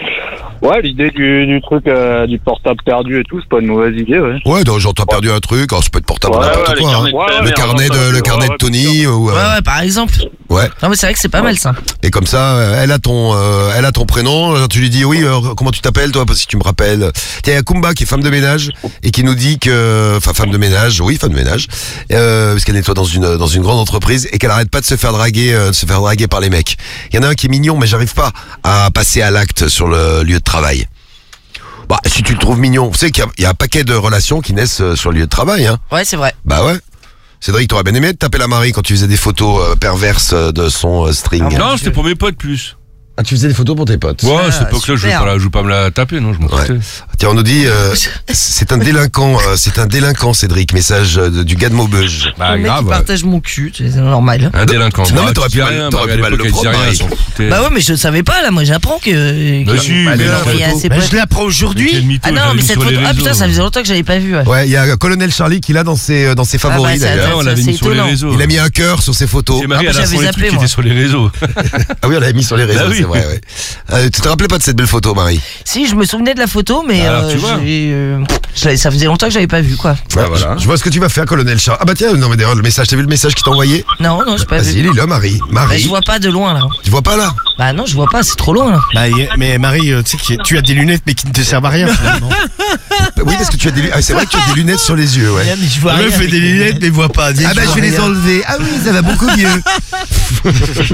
Ouais, l'idée du, du truc, euh, du portable perdu et tout, c'est pas une mauvaise idée, ouais. Ouais, donc genre t'as perdu un truc, alors ça peut être portable Ouais, n'importe ouais, les quoi. carnets hein. de Ouais, Le ouais, carnet ouais, de ouais, le carnet ouais, de Tony ou euh, Ouais, ouais, par exemple. ouais. Non, mais c'est vrai que c'est pas mal ça. Et comme ça, euh, elle a ton, euh, elle a ton prénom. euh, Tu lui dis oui. euh, comment tu t'appelles toi? Parce que si tu me rappelles. Tiens, il y a Kumba qui est femme de ménage et qui nous dit que, enfin femme de ménage, oui, femme de ménage, euh, parce qu'elle nettoie dans une dans une grande entreprise et qu'elle arrête pas de se faire draguer, euh, de se faire draguer par les mecs. Il y en a un qui est mignon, mais j'arrive pas à passer à l'acte sur le lieu de travail. Bah, si tu le trouves mignon, vous savez qu'il y a- il y, a un paquet de relations qui naissent euh, sur le lieu de travail, hein. Ouais, c'est vrai. Bah ouais. Cédric, t'aurais bien aimé de taper la Marie quand tu faisais des photos euh, perverses euh, de son euh, string. Non, c'était pour mes potes plus. Ah, tu faisais des photos pour tes potes. Ouais, Ah, à cette époque-là, je veux super. pas, la- je veux pas me la taper, non, je m'en Ouais. foutais. Tiens, on nous dit, euh, c'est un délinquant, euh, c'est un délinquant, Cédric. Message euh, de- du gars de Maubeuge. Bah, Le mec grave. qui ouais. partage mon cul, c'est normal. Un délinquant. Non, mais Ah, t'aurais tu pu dis mal- rien, t'aurais Marie, pu à mal le l'époque, elle disait prendre, rien, Marie. elle s'en foutait. Bah ouais, mais je savais pas là, moi j'apprends que. Bah que- si, mais que- non, qu'il y a photo. assez Bah, peu- je l'apprends aujourd'hui. Quel mytho, Ah je non, l'avais mais mis cette sur les photo. Ah putain, réseaux. ça faisait longtemps que j'avais pas vu. Ouais. Ouais, il y a Colonel Charlie qui l'a dans ses, euh, dans ses Ah bah, favoris ça- d'ailleurs. Ouais, on l'avait c'est mis sur les étonnant. réseaux. Il a mis un cœur sur ses photos. C'est Marie, Ah, elle a j'avais son les zappé, trucs qui moi. étaient sur les réseaux. Ah oui, on l'avait mis sur les réseaux, Bah oui. c'est vrai, ouais. Euh, tu te rappelais pas de cette belle photo, Marie? Si, je me souvenais de la photo, mais Alors, euh, tu vois. j'ai, euh, ça ça faisait longtemps que j'avais pas vu, quoi. Ouais, voilà. je, je vois ce que tu vas faire, colonel Charles. Ah bah tiens, non mais d'ailleurs, le message, t'as vu le message qu'il t'a envoyé? Non, non, j'ai pas Vas-y, vu. lis-le, Marie. Bah, Marie. je vois pas de loin, là. Tu vois pas là? Bah non, je vois pas, c'est trop loin, là. Bah, y- mais Marie, euh, tu sais que tu as des lunettes mais qui ne te servent à rien finalement. Bah oui, parce que tu as des lunettes. Ah, c'est vrai que tu as des lunettes sur les yeux, ouais. Mais je vois La meuf rien. fait des lunettes mais voit pas. Ah bah je vais les enlever. Ah oui, ça va beaucoup mieux.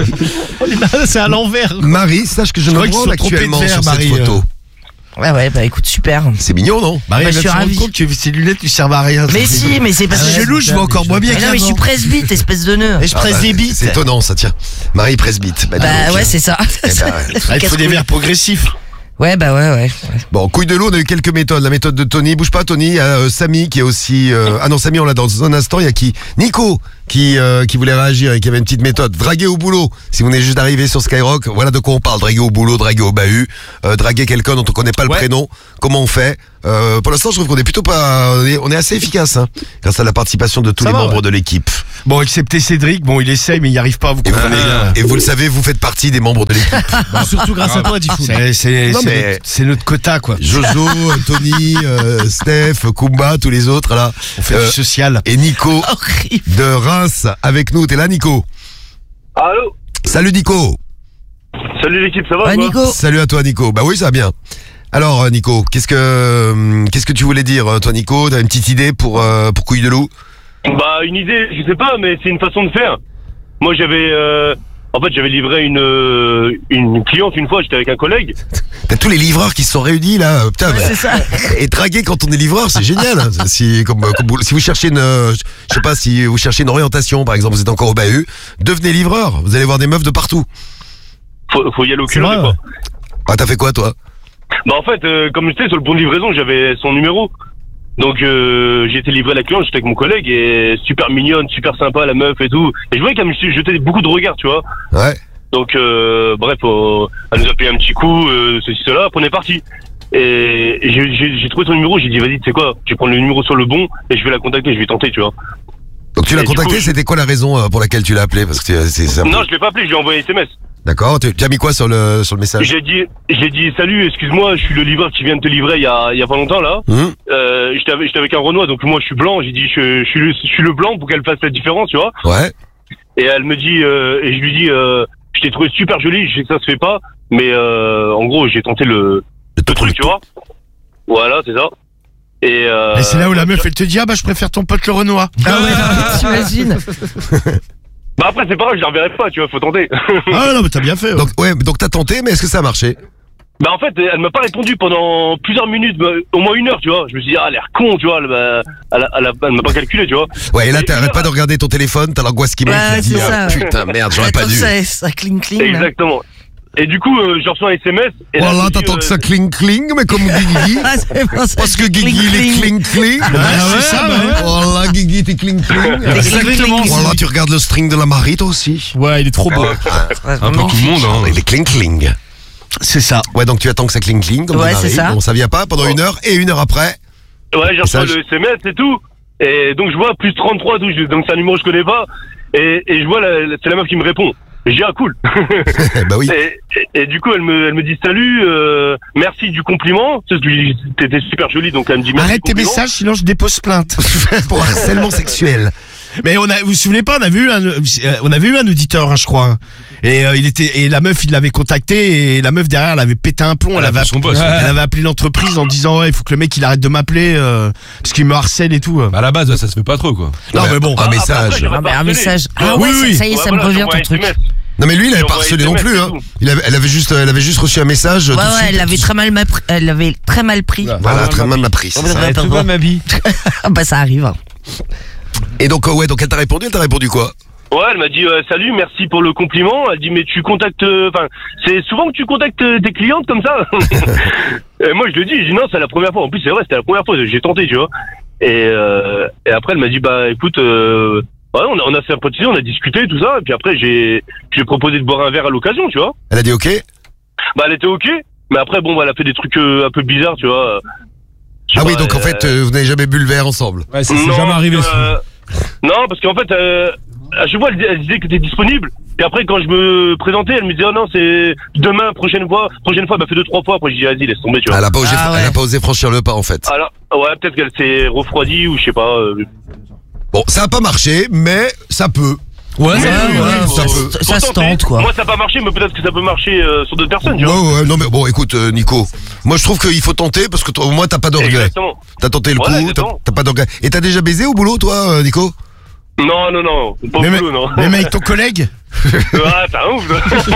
C'est à l'envers. Marie, sache que je, Je me crois qu'ils branle sont trompés de actuellement verre, sur Marie, cette photo. Ouais, ouais, bah écoute, super. C'est mignon, non? Marie, Bah, elle je va suis se rendre ravi. compte que ces lunettes lui servent à rien. Mais si, mais c'est parce C'est que. chelou, je vois encore moins bien Mais non, mais je suis qu'avant. presbyte, espèce de nœud. Et je Ah presse bah, des bites. C'est étonnant, ça, tiens. Marie presbyte. Bah, dis Bah donc. ouais, c'est ça. Eh ben, ouais. Ah, il faut des verres progressifs. Ouais, bah ouais, ouais. Bon, couille de loup, on a eu quelques méthodes. La méthode de Tony, bouge pas Tony. Il y a euh, Samy qui est aussi... euh, Ah non, Samy, on l'a dans un instant. Il y a qui? Nico qui euh, qui voulait réagir et qui avait une petite méthode. Draguer au boulot. Si vous venez juste d'arriver sur Skyrock, voilà de quoi on parle. Draguer au boulot, draguer au bahut. Euh, draguer quelqu'un dont on connaît pas le Ouais. prénom. Comment on fait? euh, Pour l'instant, je trouve qu'on est plutôt pas... On est, on est assez efficace, hein, grâce à la participation de tous Ça les va, membres ouais. de l'équipe. Bon, excepté Cédric, bon, il essaye mais il n'y arrive pas, vous Et vous, comprenez bien. et vous le savez, vous faites partie des membres de l'équipe. Surtout grâce à toi, Diffoul. C'est c'est- Non, c'est mais- notre, c'est notre quota quoi. Jojo, Tony, euh, Steph, Kumba, tous les autres là. On fait Euh, du social. Et Nico Horrible. de Reims avec nous. T'es là, Nico? Allô? Salut, Nico. Salut l'équipe, ça va? Ouais, ou quoi Nico. Salut à toi, Nico. Bah oui, ça va bien. Alors, euh, Nico, qu'est-ce que hum, qu'est-ce que tu voulais dire, euh, toi, Nico? T'as une petite idée pour euh, pour couille de loup? Bah, une idée, je sais pas, mais c'est une façon de faire. Moi, j'avais, euh, en fait, j'avais livré une, euh, une cliente une fois, j'étais avec un collègue. T'as tous les livreurs qui se sont réunis là. euh, Putain, Ouais, bah, c'est ça. et draguer quand on est livreur, c'est génial. hein. Si comme, comme vous- si vous cherchez une, euh, je sais pas, si vous cherchez une orientation, par exemple, vous êtes encore au bahut, devenez livreur. Vous allez voir des meufs de partout. Faut, faut y aller au C'est culot, vrai, quoi. ouais. Ah, t'as fait quoi, toi? Bah, en fait, euh, comme je sais, sur le bon de livraison, j'avais son numéro. Donc, euh, j'ai été livré à la cliente, j'étais avec mon collègue, et super mignonne, super sympa, la meuf et tout. Et je voyais qu'elle me jetait beaucoup de regards, tu vois. Ouais. Donc, euh, bref, euh, elle nous a payé un petit coup, euh, ceci, cela, après on est parti. Et et j'ai- j'ai j'ai trouvé son numéro, j'ai dit, vas-y, tu sais quoi, je vais prendre le numéro sur le bon, et je vais la contacter, je vais tenter, tu vois. Donc tu l'as Et du contacté, coup, je- c'était quoi la raison euh, pour laquelle tu l'as appelé? Parce que c'est- c'est c'est un peu- Non, je l'ai pas appelé, je lui ai envoyé un S M S. D'accord, tu tu as mis quoi sur le sur le message? J'ai dit, j'ai dit, salut, excuse-moi, je suis le livreur qui vient de te livrer il y a, il y a pas longtemps, là. Hum Euh, j'étais avec, j'étais avec un Renoir, donc moi je suis blanc, j'ai dit, je, je suis le, je suis le blanc pour qu'elle fasse la différence, tu vois. Ouais. Et elle me dit, euh, et je lui dis, euh, je t'ai trouvé super jolie, je sais que ça se fait pas, mais euh, en gros, j'ai tenté le, Le le truc, tu vois. Voilà, c'est ça. Et, euh, Et c'est là où la meuf elle te dit ah bah je préfère ton pote le Renoir. Ah ouais, t'imagines. Bah après, c'est pas grave, je la reverrai pas, tu vois, faut tenter. Ah non mais t'as bien fait. ouais. Donc ouais, donc t'as tenté, mais est-ce que ça a marché? Bah en fait, elle m'a pas répondu pendant plusieurs minutes, bah, au moins une heure, tu vois. Je me suis dit, ah, elle a l'air con, tu vois, elle m'a, elle, a- elle, a- elle m'a pas calculé, tu vois. Ouais, et là Et- t'arrêtes pas de regarder ton téléphone, t'as l'angoisse qui monte, Ouais, tu te dis c'est ah, ça. putain merde, j'aurais pas Attends, dû. Ça, ça cling cling. là. Exactement. Et du coup, euh, je reçois un S M S. Et là, Voilà, je me dis, t'attends euh, que ça cling cling, mais comme Guigui. Ah, c'est bon, ça Parce que fait Guigui il est cling cling. Ah, c'est ça, ouais. Voilà, Guigui t'es cling cling. Exactement. Voilà, tu regardes le string de la Marie toi aussi. Ouais, il est trop beau. Ouais, Un peu vraiment. tout le monde, hein. Il est cling cling. C'est ça. Ouais, donc tu attends que ça cling cling, comme Ouais, dit Marie. c'est ça. Bon, ça vient pas pendant une heure et une heure après. Ouais, j'ai reçu Message. le S M S et tout. Et donc, je vois plus trente-trois, donc, je- donc c'est un numéro que je connais pas. Et, et je vois, la, la- c'est la meuf qui me répond. Et je dis, ah, cool. Bah oui. Et, et, et du coup, elle me, elle me dit, salut, euh, merci du compliment. Tu sais, je lui dis, t'étais super jolie, donc elle me dit, merci Arrête du tes compliment. messages sinon je dépose plainte. Pour harcèlement sexuel. Mais on a, vous vous souvenez pas, on avait eu un, euh, on avait eu un auditeur, hein, je crois. hein. Et euh, il était, et la meuf, il l'avait contacté, et la meuf derrière, elle avait pété un plomb. Elle, Elle a avait, fait son boss. elle avait appelé l'entreprise en disant ouais, il faut que le mec il arrête de m'appeler euh, parce qu'il me harcèle et tout. euh. Bah, à la base, ça se fait pas trop, quoi. Non mais bon. Un Ah, message. après, j'ai Ah, mais un harcelé. message. Ah Ouais, ouais, oui, ça- oui. ça y est, Ouais, ça voilà, me revient j'envoie ton un truc. S M S. Non mais lui il avait J'ai pas envoyé harcelé S M non S plus et hein. tout. Il avait, elle avait juste, elle avait juste reçu un message. Ouais, tout de ouais, suite. elle l'avait très mal, ma- elle l'avait très mal pris. Voilà, très mal pris. c'est ça. Tu vois ma bille. Ah bah ça arrive. hein. Et donc euh, ouais, donc elle t'a répondu, elle t'a répondu quoi? Ouais, elle m'a dit, euh, salut, merci pour le compliment. Elle dit, mais tu contactes, euh, enfin, c'est souvent que tu contactes euh, tes clientes comme ça. Et moi, je lui dis, je dis, non, c'est la première fois. En plus, c'est vrai, c'était la première fois, j'ai tenté, tu vois. Et, euh, et après, elle m'a dit, bah, écoute, euh, ouais, on a, on a fait un petit, on a discuté, tout ça. Et puis après, j'ai, j'ai proposé de boire un verre à l'occasion, tu vois. Elle a dit ok. Bah, elle était ok. Mais après, bon, bah, elle a fait des trucs euh, un peu bizarres, tu vois. Je sais Ah oui, pas, donc en euh, fait euh, vous n'avez jamais bu le verre ensemble. Ouais, ça c'est non, jamais arrivé. euh, ça. non, parce qu'en fait, euh, à chaque fois, elle, elle disait que t'étais disponible. Puis après, quand je me présentais, elle me disait, oh non, c'est demain, prochaine fois, prochaine fois, elle m'a fait deux, trois fois. Après, je dis, vas-y, laisse tomber, tu vois. Elle a pas osé, Ah ouais. elle a pas osé franchir le pas en fait. Alors, ouais, peut-être qu'elle s'est refroidie ou je sais pas. euh, Bon, ça a pas marché, mais ça peut. Ouais, Ouais, ça ouais, peut, ouais. ça ça, peut. ça, ça se faut tenter. tente, quoi. Moi, ça n'a pas marché, mais peut-être que ça peut marcher euh, sur d'autres personnes, tu Ouais, vois. ouais, non mais bon, écoute, euh, Nico, moi je trouve qu'il faut tenter parce que toi, au moins t'as pas de regret. Exactement. T'as tenté le Ouais, coup, t'as exactement. t'as pas de regret. Et t'as déjà baisé au boulot, toi, euh, Nico? Non, non, non, pas au Même, boulot, non. même avec ton collègue. Ah, t'as un ouf,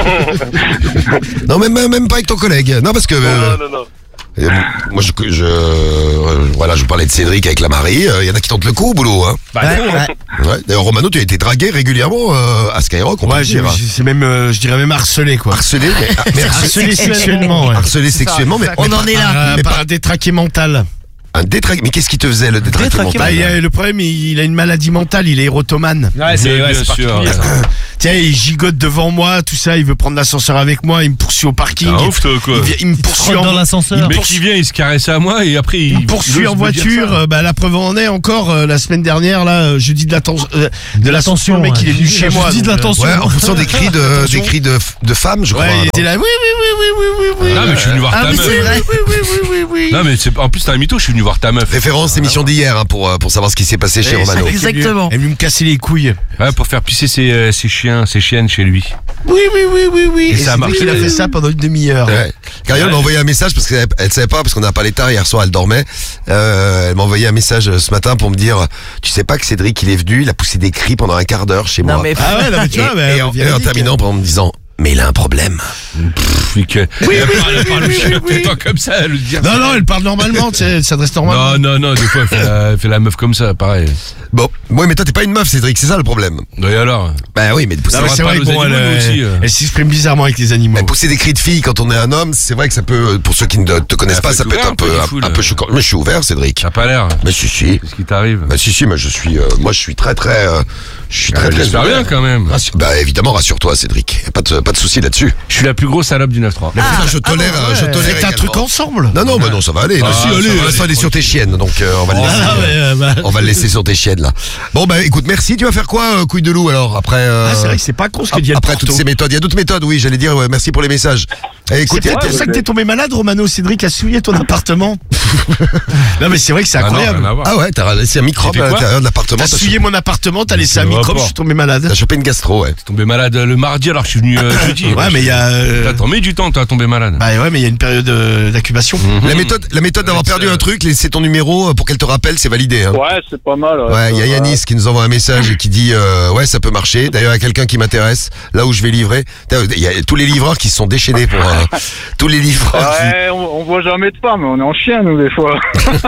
toi. Non, même même pas avec ton collègue. Non, parce que. euh, Non, non, non. euh, moi, je, je euh, voilà, je vous parlais de Cédric avec la Marie. Il y en a qui tentent le coup au boulot, hein. Bah, Ouais, faut, hein. ouais. Ouais. D'ailleurs, Romano, tu as été dragué régulièrement euh, à Skyrock, on peut Ouais, le j'ai- dire. hein. c'est même, euh, je dirais même harcelé, quoi. Harcelé, mais, mais Harcelé sexuellement, ouais. harcelé sexuellement, mais, On mais en pas- est là. Euh, mais par pas- un détraqué mental. un détraqué. Mais qu'est-ce qui te faisait le détraqué Détraqué mental Bah, il a, le problème, il, il a une maladie mentale, il est érotomane. Ouais, c'est Bien ouais, c'est sûr. particulier, ça. Tiens, il gigote devant moi, tout ça, il veut prendre l'ascenseur avec moi, il me poursuit au parking. Ah, il, ouf, toi, quoi. il vient- il me poursuit Rentre en, dans l'ascenseur. il Le me mec poursuit- qui vient, il se caresse à moi et après il, il me poursuit il en ose me dire voiture. ça. euh, bah, la preuve en est encore euh, la semaine dernière, là, euh, jeudi de l'attention, euh, de l'attention, le mec, ouais. il est venu chez moi. Jeudi de donc, euh, l'attention. Ouais, en fonction des cris de, des cris de, de femmes, je crois. Ouais, il non était là, oui, oui, oui, oui, oui, oui, oui. Non mais je suis venu voir Ah ta oui, meuf. c'est vrai. Oui, oui, oui, oui, oui. Non mais c'est en plus t'es un mytho, je suis venu voir ta meuf. Référence émission d'hier hein, pour, euh, pour savoir ce qui s'est passé chez Eh, Romano. c'est- Exactement. Elle est venue me casser les couilles. Ouais, pour faire pisser ses, euh, ses chiens, ses chiennes chez lui. Oui, oui, oui, oui, oui. Et ça a c'est marché. qu'il a fait ça pendant une demi-heure. Ouais. Cariole m'a envoyé un message parce qu'elle elle savait pas parce qu'on a parlé tard hier soir, elle dormait. Euh, elle m'a envoyé un message euh, ce matin pour me dire tu sais pas que Cédric il est venu, il a poussé des cris pendant un quart d'heure chez Non, moi. mais. Ah ouais, non, mais tu et, vois, mais et en, bien et en dit terminant en me disant mais il a un problème. Puis que, Oui, elle oui, parle, elle oui, parle oui, chien, oui, oui. pas comme ça, elle le dit. Non, non, elle parle normalement, tu sais, elle s'adresse normalement. Non, non, non, des fois elle fait, la, elle fait la meuf comme ça, pareil. Bon, ouais mais toi t'es pas une meuf Cédric, c'est ça le problème. Et alors Bah oui mais de pousser, Non, mais va c'est pas vrai aux que bon, elle, animaux, nous elle- aussi, euh. elle s'exprime bizarrement avec les animaux. mais pousser des cris de fille quand on est un homme, c'est vrai que ça peut, pour ceux qui ne te connaissent Ah, pas, faut ça être peut être ouvert un un peu, peu, il un, faut un le- peu choquant. Mais je suis ouvert Cédric. T'as pas l'air. Mais si si. Qu'est-ce qui t'arrive? Bah si si, moi je suis, euh, moi je suis très très, euh, je suis très Ah, très J'espère ouvert. bien quand même. Rassure- Bah évidemment, rassure-toi Cédric, y a pas de, pas de souci là-dessus. Je suis la plus grosse salope du neuf trois. Mais ça, je tolère, ah bon, euh, je ouais. tolère. Faites un truc également. ensemble. Non non, bah non, ça va aller. Ah, si, ça allez, va laisse aller, aller sur tes chiennes, donc euh, on va le laisser. Ah, ouais, euh, bah. On va le laisser sur tes chiennes là. Bon bah écoute, merci. Tu vas faire quoi, euh, couille de loup alors après euh, Ah, c'est vrai que c'est pas con ce que ap- dit après Porto. toutes ces méthodes, il y a d'autres méthodes. Oui, j'allais dire. Ouais, merci pour les messages. Eh, écoute, C'est y a- peut-être pour ça que t'es tombé malade, Romano. Cédric a souillé ton appartement. Non, mais c'est vrai que c'est Ah non, incroyable. rien à voir. ah ouais, t'as laissé un microbe J'ai fait à quoi l'intérieur de l'appartement. T'as T'as souillé mon appartement, t'as laissé un Quel microbe, rapport je suis tombé malade. T'as chopé une gastro, ouais. T'es tombé malade le mardi alors que je suis venu euh, jeudi. Ouais, mais il y a. euh, T'as mis du temps, t'as tombé malade. Bah ouais, mais il y a une période euh, d'incubation. La méthode, la méthode d'avoir Ouais, perdu ça- un truc, laisser ton numéro euh, pour qu'elle te rappelle, c'est validé. Hein. Ouais, c'est pas mal. Ouais, il y a Yanis qui nous envoie un message et qui dit euh, ouais ça peut marcher. D'ailleurs il y a quelqu'un qui m'intéresse là où je vais livrer. Il y a tous les livreurs qui se sont déchaînés pour euh, tous les livreurs. qui- Ouais, on, on voit jamais de femmes, on est en chien, nous, des fois.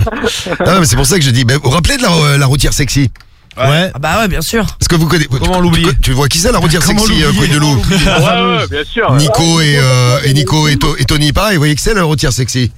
Ah, mais c'est pour ça que je dis. Mais vous vous rappelez de la, euh, la routière sexy? Ouais. Ah bah ouais, bien sûr. Parce que vous connaissez. Comment tu- l'oublier tu, tu vois qui c'est la routière Comment sexy, euh, l'oublier couille de loup? ouais, ouais, bien sûr. Nico et euh, et Nico et, To- et Tony, pareil. Vous voyez que c'est la routière sexy.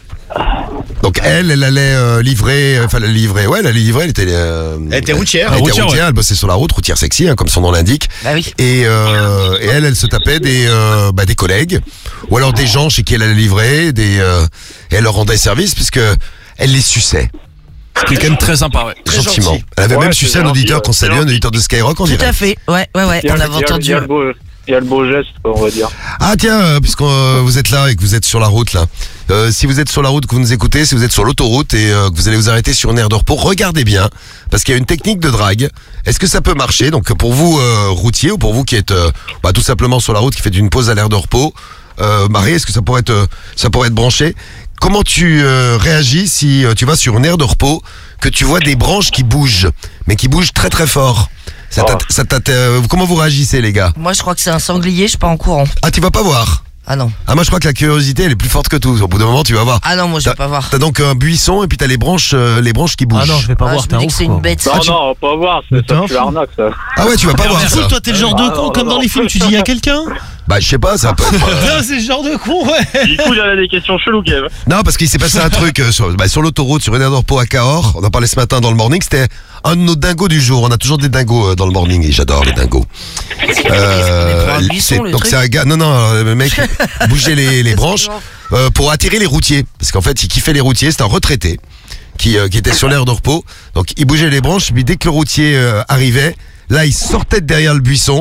Donc elle, elle allait euh, livrer, enfin elle livrer, ouais, elle allait livrer, elle était, euh, Elle était routière. elle était Routière, routière, elle bossait sur la route, routière sexy, hein, comme son nom l'indique. Bah oui. Et, euh, et elle, elle se tapait des, euh, bah, des collègues, ou alors des gens chez qui elle allait livrer, des, euh, et elle leur rendait service puisque elle les suçait. C'est quelqu'un de très sympa, ouais. Gentiment. gentil. Elle avait Ouais, même c'est sucé un gentil, auditeur ouais, qu'on c'est salue, un gentil. auditeur de Skyrock en Tout à direct. fait. Ouais, ouais, ouais. Il y a- On il y avait a- entendu. Il y a le beau, il y a le beau geste, quoi, on va dire. Ah tiens, euh, puisque euh, vous êtes là et que vous êtes sur la route là, euh, si vous êtes sur la route, que vous nous écoutez, si vous êtes sur l'autoroute et euh, que vous allez vous arrêter sur une aire de repos, regardez bien, parce qu'il y a une technique de drague. Est-ce que ça peut marcher? Donc pour vous euh, routiers ou pour vous qui êtes euh, bah, tout simplement sur la route, qui faites une pause à l'aire de repos, euh, Marie, est-ce que ça pourrait être, euh, ça pourrait être branché? Comment tu euh, réagis si euh, tu vas sur une aire de repos, que tu vois des branches qui bougent, mais qui bougent très très fort? Ça Oh. t'att- ça t'att- euh, comment vous réagissez les gars? Moi, je crois que c'est un sanglier, je suis pas en courant. Ah tu vas pas voir? Ah non. Ah moi je crois que la curiosité elle est plus forte que tout. Au bout d'un moment tu vas voir. Ah non, moi, je vais pas voir. T'as donc un buisson et puis t'as les branches, euh, les branches qui bougent. Ah non, je vais pas Ah, voir, je t'es me un dis que ouf, c'est quoi. une bête. Non, non, on va pas voir, Mais c'est t'es ça, un tu fou. l'arnaque, ça. Ah ouais tu vas pas voir Merde, ça. toi, t'es le genre Ah, de con non, comme non, dans non. les films, tu dis à quelqu'un. Bah je sais pas, ça peut être, euh, Putain, c'est ce genre de con, ouais. Du coup, il y en a des questions cheloues, Kev. Non parce qu'il s'est passé un truc euh, sur, bah, sur l'autoroute, sur une aire de repos à Cahors. On en parlait ce matin dans le morning. C'était un de nos dingos du jour. On a toujours des dingos euh, dans le morning et j'adore les dingos. Mais pour un buisson, c'est- le donc truc. c'est un gars. Non non, euh, le mec bougeait les, les branches euh, pour attirer les routiers. Parce qu'en fait il kiffait les routiers. C'est un retraité qui, euh, qui était sur l'aire de repos. Donc il bougeait les branches. Puis dès que le routier euh, arrivait, là il sortait de derrière le buisson.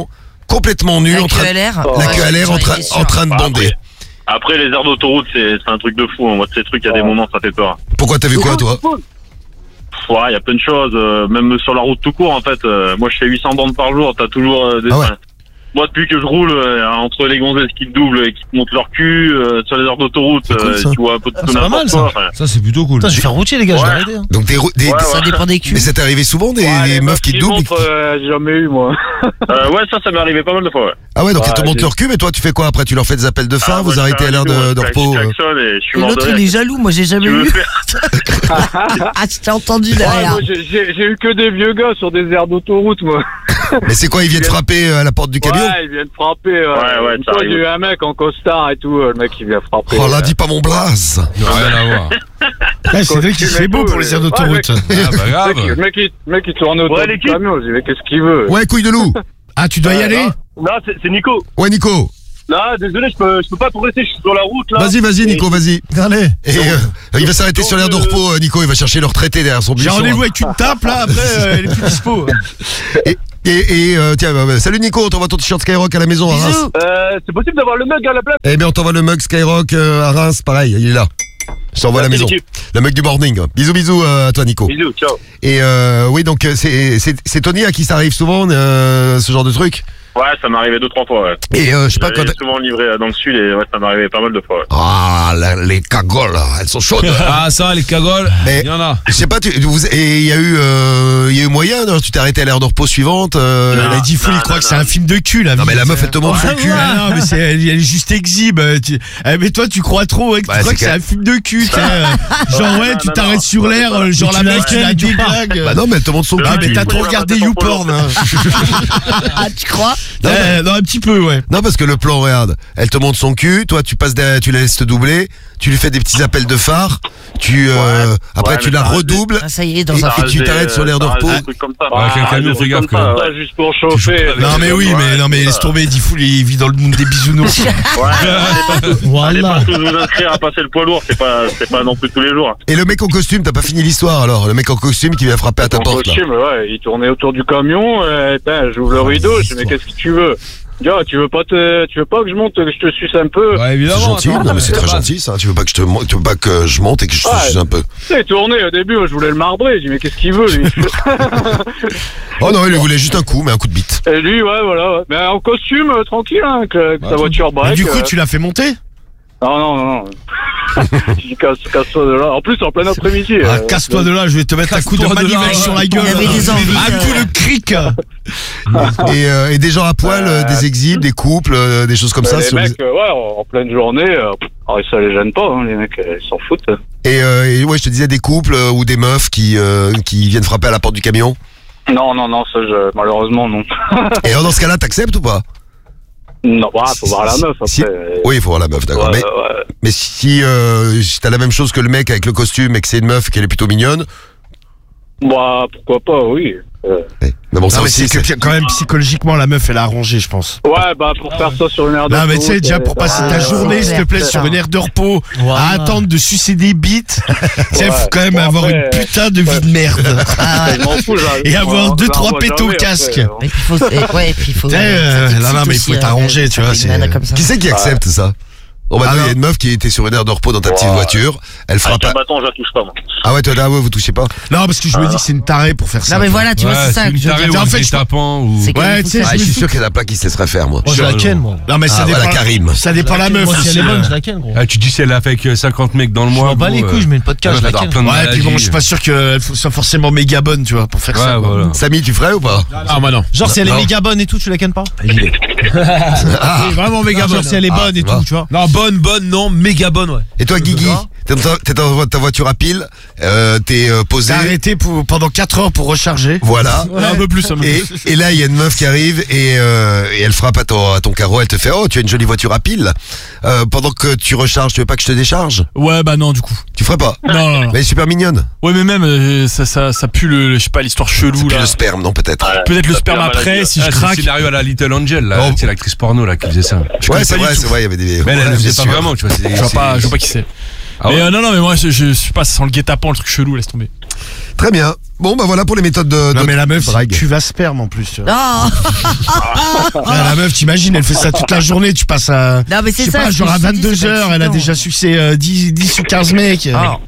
complètement nu, La en train, queue à l'air. la Ouais, queue à l'air en j'en train, étais sûr. en train de Bah, bander. Après, après, les aires d'autoroute, c'est c'est un truc de fou. Moi, ces trucs, il y a des moments, ça fait peur. Pourquoi t'as vu quoi, toi? Ouais, il y a plein de choses. euh, même sur la route tout court, en fait. euh, moi, je fais huit cents bandes par jour. T'as toujours euh, des. Ah ouais. enfin, moi, depuis que je roule, euh, entre les gonzesses qui te doublent et qui te montent leur cul, euh, sur les aires d'autoroute, C'est cool, euh, ça. tu vois un peu de Ah, tout c'est pas mal, n'importe ça. quoi. enfin. Ça, c'est plutôt cool. Putain, je vais faire routier, les gars, je vais Ouais. arrêter. hein. Donc des, rou- des Ouais, Ça ouais. dépend des culs. mais ça t'est arrivé souvent des, des meufs qui te doublent? montrent, euh, j'ai jamais eu, moi. Euh, ouais, ça, ça m'est arrivé pas mal de fois. Ouais. Ah ouais, donc Ouais, elles te montent j'ai- leur cul, mais toi tu fais quoi après? Tu leur fais des appels de phare, Ah, vous moi, arrêtez je à l'heure fais un de, vidéo, de je repos? fais un euh. klaxon et je suis Et mort de l'autre, rire. il est jaloux. Moi, j'ai jamais Tu veux eu. faire Ah, je t'ai entendu Ouais, derrière. moi, j'ai j'ai- j'ai eu que des vieux gars sur des aires d'autoroute, moi. Mais c'est quoi, ils viennent frapper euh, à la porte du camion? Ouais, ils viennent frapper. euh, Ouais, ouais, une ça fois, arrive. il y a eu un mec en costard et tout, euh, le mec il vient frapper. Oh là, dis pas mon blaze. Rien à voir. Ouais, c'est vrai qu'il fait beau pour les aires d'autoroute. Ah, bah Le mec, grave. le mec, il, le mec, il tourne autour Ouais, du l'équipe. camion, je dis mais qu'est-ce qu'il veut? Ouais, couille de loup. Ah, tu dois y aller? Non, c'est c'est Nico. Ouais, Nico. Là, désolé, je peux, je peux pas progresser, je suis sur la route, là. Vas-y, vas-y, Nico, vas-y. Allez. Et euh, il va s'arrêter sur l'air de repos, euh, Nico. Il va chercher le retraité derrière son J'ai buisson. rendez-vous avec une tape là, après euh, elle est plus dispo. Et, et, et, euh, tiens, bah, bah, salut Nico, on t'envoie ton t-shirt Skyrock à la maison à Reims. Bisous. Euh, c'est possible d'avoir le mug à la place? Eh bien, on t'envoie le mug Skyrock euh, à Reims, pareil, il est là. Je t'envoie à la Merci, maison. l'équipe. Le mug du morning. Bisous, bisous euh, à toi, Nico. Bisous, ciao. Et euh, oui, donc euh, c'est c'est- c'est Tony à qui ça arrive souvent, euh, ce genre de truc. Ouais, ça m'est arrivé deux, trois fois, ouais. Et euh, je sais pas quand. J'avais souvent livré euh, dans le sud et ouais, ça m'est arrivé pas mal de fois, ouais. Ah, la- les cagoles, elles sont chaudes. Ah, ça, les cagoles, Mais- il y en a. Je sais pas, tu, vous, et il y a eu, euh, il y a eu moyen. Non, tu t'es arrêté à l'heure de repos suivante. euh, Non. Elle a dit fou, il non, croit non, que c'est non. un film de cul là. Non mais la meuf elle te montre son cul. Ah non mais c'est, elle, elle est juste exhibe. euh, tu- eh, mais toi tu crois trop, ouais, que Bah, tu crois c'est que c'est qu'elle- un film de cul. tu sais, euh, genre ouais, non, tu non, t'arrêtes non. sur l'air, euh, genre Mais la tu meuf l'as tu la ken ou pas déglingue. Bah non mais elle te montre son Non, cul. Ah mais tu- t'as trop Ouais, regardé ouais, YouPorn. Hein. Ah, tu crois? Non, mais- Eh, non un petit peu ouais. Non parce que le plan regarde, elle te montre son cul, toi tu passes derrière, tu la laisses te doubler, tu lui fais des petits appels de phare, tu euh, après ouais, tu mais la ça reste redoubles. Ah, ça y est, dans Et- un et tu t'arrêtes sur l'air de Ça reste repos. des trucs comme ça. Ouais, avec un Ah, camion, des trucs fais gaffe, comme ça, quoi. ouais. Ouais, juste pour chauffer. Non mais oui mais non mais laisse tomber, dit fou, il vit dans le monde des bisounours. Ouais, allez pas, tous- allez Voilà. pas tous vous inscrire à passer le poids lourd, c'est pas, c'est pas non plus tous les jours. Et le mec en costume, t'as pas fini l'histoire alors. Le mec en costume qui vient frapper à ta En porte là. costume, ouais, il tournait autour du camion, euh, putain, j'ouvre le rideau, je dis mais qu'est-ce que tu veux? Dis, ah, tu veux pas te, tu veux pas que je monte, que je te suce un peu? Ouais, C'est évidemment. gentil, attends. non mais c'est très gentil ça. Tu veux pas que je te, mon- tu veux pas que je monte et que je te Ouais. suce un peu. Il tourné au début, je voulais le marbrer, je dis mais qu'est-ce qu'il veut lui? Oh non, il lui voulait juste un coup, mais un coup de bite. Et lui, ouais, voilà, ouais. Mais en costume, euh, tranquille, hein, que, que ta voiture Mais break. du coup euh, tu l'as fait monter? Non, non, non, non. Je dis casse, casse-toi de là. En plus, en plein après-midi. Ah, euh, casse-toi de là, je vais te mettre un coup de Casse-toi de là, manivelle ouais. sur la Il gueule. avait des envies, Un coup euh, de cric. Et, euh, et des gens à poil, euh, des exhibes, des couples, euh, des choses comme mais ça. les sur- mecs, euh, ouais, en, en pleine journée, euh, alors, ça les gêne pas, hein, les mecs, euh, ils s'en foutent. Et, euh, et ouais, je te disais des couples euh, ou des meufs qui euh, qui viennent frapper à la porte du camion. Non, non, non, ça, je, malheureusement, non. Et alors, dans ce cas-là, t'acceptes ou pas? Non, bah, faut voir la meuf après. Si- Oui, il faut voir la meuf, d'accord. Ouais, mais ouais. mais si, euh, si t'as la même chose que le mec avec le costume et que c'est une meuf et qu'elle est plutôt mignonne, Bah, pourquoi pas, oui. Euh, eh, mais bon, ça Non mais aussi, c'est que c'est- quand même psychologiquement la meuf elle a arrangé je pense. Ouais, bah, pour faire ça sur une aire de Non mais tu sais route, déjà euh, pour passer ouais, ta ouais, journée ouais. s'il te plaît c'est sur ça. une aire de repos Voilà. à attendre de sucer des bites, il Ouais. faut quand même Bon, avoir après, une putain de vie ouais. de merde. Ah, Je m'en fous, j'arrive. Et avoir Ouais, deux, on trois l'envoie pétos au jamais, casque. après, Et puis faut, et- ouais, et puis faut. Putain, euh, ça t'excite non, non, mais il faut aussi, t'arranger, euh, tu vois, une c'est- nana comme ça. Qui c'est qui accepte ça? Bon bah Ah nous, il y a non. une meuf qui était sur une aire de repos dans ta petite Ouais. voiture, elle frappe Avec un à... bâton, je la touche pas, moi. Ah ouais, toi là, ouais, vous touchez pas. Non parce que je me dis que c'est une tarée pour faire ça. Non, mais tu vois. voilà, tu vois, c'est ça que je veux taré dire. ou En fait, des je- tapants ou. C'est que Ouais, il faut tu sais, que Ah, ça- je suis sûr qu'il y en a plein qui se laisseraient faire, moi. Moi, je la ken, moi. Non mais ça Ah, dépend. voilà, Karim. Ça dépend la meuf. Moi, si aussi, elle est bonne, euh. je la ken, gros. Ah, tu dis si elle a fait avec cinquante mecs dans le Je mois. m'en bats les gros, couilles, euh, je mets une podcast, elle je la doit avoir ken. plein de Ouais, puis bon, maladies. je suis pas sûr qu'elle soit forcément méga bonne, tu vois, pour faire ça. Ouais, quoi. voilà. Samy, tu ferais ou pas? Ah, moi non. Genre, si elle est Non. méga bonne et tout, tu la ken pas? Ah. Vraiment méga Non, bonne. genre, si elle est Ah, bonne et tu vois. tout, tu vois. Non, bonne, bonne, non, méga bonne, ouais. Et toi, Guigui, t'es dans ta- t'es dans ta voiture à pile, euh, t'es euh, posé, T'as arrêté pour, pendant quatre heures pour recharger. voilà. Ouais, un peu plus, un peu Et, plus. et là, il y a une meuf qui arrive et, euh, et elle frappe à ton, à ton carreau, elle te fait « Oh, tu as une jolie voiture à pile. Euh, pendant que tu recharges, tu veux pas que je te décharge? Ouais, bah non, du coup. Tu ferais pas? Non, non, non. Mais elle est super mignonne. Ouais, mais même, euh, ça, ça, ça pue le, je sais pas, l'histoire chelou, Puis là. le sperme, non, peut-être? Ouais, Peut-être le ça pue sperme la maladie, après, ouais. si Ah, je c'est le craque. scénario à la Little Angel, là. Oh. C'est l'actrice porno, là, qui faisait ça. Je Ouais, connais c'est pas vrai, du c'est tout. vrai, il y avait des... Mais elle, elle Ouais, le faisait bien pas sûr. vraiment, tu vois. c'est- Je vois c'est- pas, je vois pas qui c'est. Ah mais ouais euh, non, non, mais moi, je, je sais pas, ça sent le guet-apens, le truc chelou, laisse tomber. Très bien. Bon, bah voilà pour les méthodes de, Non de mais la meuf, drague. tu vas sperme en plus. Non, Ah, la meuf, t'imagines, elle fait ça toute la journée, tu passes à... non mais Je c'est sais ça. pas, ce genre que à je te dis, vingt-deux c'est pas heures, elle a excitant. déjà sucé euh, dix, dix ou quinze mecs. Ah.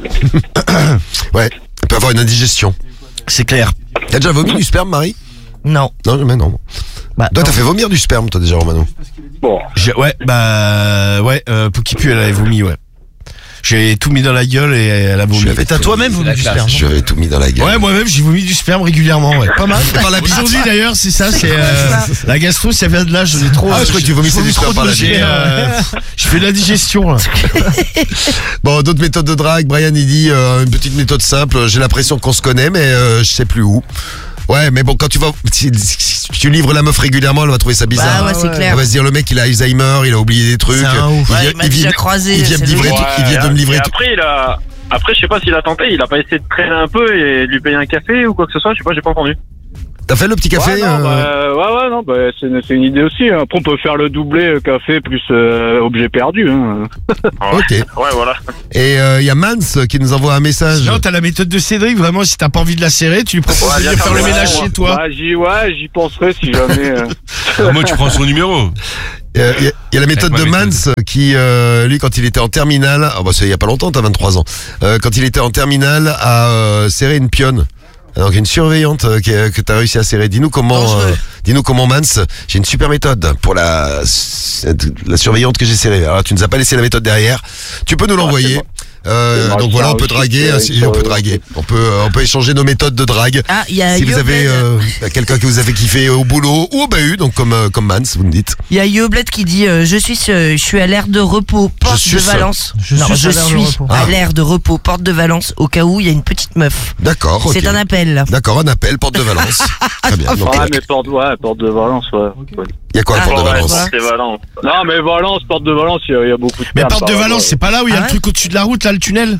Ouais, elle peut avoir une indigestion. C'est clair. T'as déjà vomi du sperme, Marie? Non. Non, mais non. Bah, Toi, non. t'as fait vomir du sperme, toi, déjà, Romano. Bon. J'ai- Ouais, bah... Ouais, euh, Pouki Pu, elle avait vomi, ouais. J'ai tout mis dans la gueule et elle a vomi. Je l'avais Et t'as toi-même vomi du sperme. Je vais tout mis dans la gueule. Ouais, moi-même, j'ai vomi du sperme régulièrement, ouais. Pas mal. Par la bite. Aujourd'hui, d'ailleurs, c'est ça, c'est... Euh, la gastro, ça vient de là, je l'ai trop... Ah, je crois que tu vomissais du sperme par la J'ai bite. euh, je fais de la digestion, là. Bon, d'autres méthodes de drague. Brian, il dit euh, une petite méthode simple. J'ai l'impression qu'on se connaît, mais euh, je sais plus où. Ouais, mais bon, quand tu vas, si, si tu livres la meuf régulièrement, elle va trouver ça bizarre. Bah ouais, c'est Elle clair. va se dire, le mec, il a Alzheimer, il a oublié des trucs. C'est un ouf. Il Ouais, vient, il m'a il déjà vient- croisé, il vient c'est me livrer, logique. tout- il vient de me livrer et tout. après, il a... Après, je sais pas s'il a tenté, il a pas essayé de traîner un peu et de lui payer un café ou quoi que ce soit, je sais pas, j'ai pas entendu. T'as fait le petit café Ouais, non, euh, bah, ouais, ouais, non, bah, c'est une, c'est une idée aussi. Hein. Après, on peut faire le doublé euh, café plus euh, objet perdu. Hein. Ok. Ouais, voilà. Et il euh, y a Mans qui nous envoie un message. Sinon, t'as la méthode de Cédric, vraiment, si t'as pas envie de la serrer, tu lui proposes Ouais, de viens venir faire le faire ménage le- chez toi. Bah, j'y, ouais, j'y penserai si jamais. euh. Moi, tu prends son numéro. Il y, a- il y a la méthode de Avec ma Mans qui, euh, lui, quand il était en terminale, ah bah c'est il y a pas longtemps, t'as vingt-trois ans, euh, quand il était en terminale, a euh, serré une pionne. Donc une surveillante euh, qui, euh, que t'as réussi à serrer. Dis-nous comment, Dangereux. euh, dis-nous comment Mans. J'ai une super méthode pour la la surveillante que j'ai serrée. Alors tu nous as pas laissé la méthode derrière. Tu peux nous l'envoyer. Euh, C'est moi donc qui voilà, a on peut aussi draguer, serré hein, si on peut sur- draguer. On peut, euh, on peut échanger nos méthodes de drague. Ah, il y a Si vous avez Yobled. euh, quelqu'un que vous avez kiffé au boulot ou au bahut, donc comme euh, comme Mans, vous me dites. Il y a Yobled qui dit euh, je suis euh, je suis à l'aire de repos porte Je de suis Valence. Je non, suis je à l'aire de suis repos. à Ah. l'aire de repos porte de Valence au cas où il y a une petite meuf. D'accord. ok. C'est un appel. D'accord, un appel, porte de Valence. Très bien. Donc, Ouais, euh, mais porte, ouais, porte de Valence, ouais. Ouais. il y a quoi, Ah, porte de ouais, Valence voilà. C'est Valence. Non, mais Valence, porte de Valence, il y, a- il y a beaucoup de Mais perles, porte de par Valence, rapport- c'est pas là où il y a Ah le ouais truc au-dessus de la route, là, le tunnel?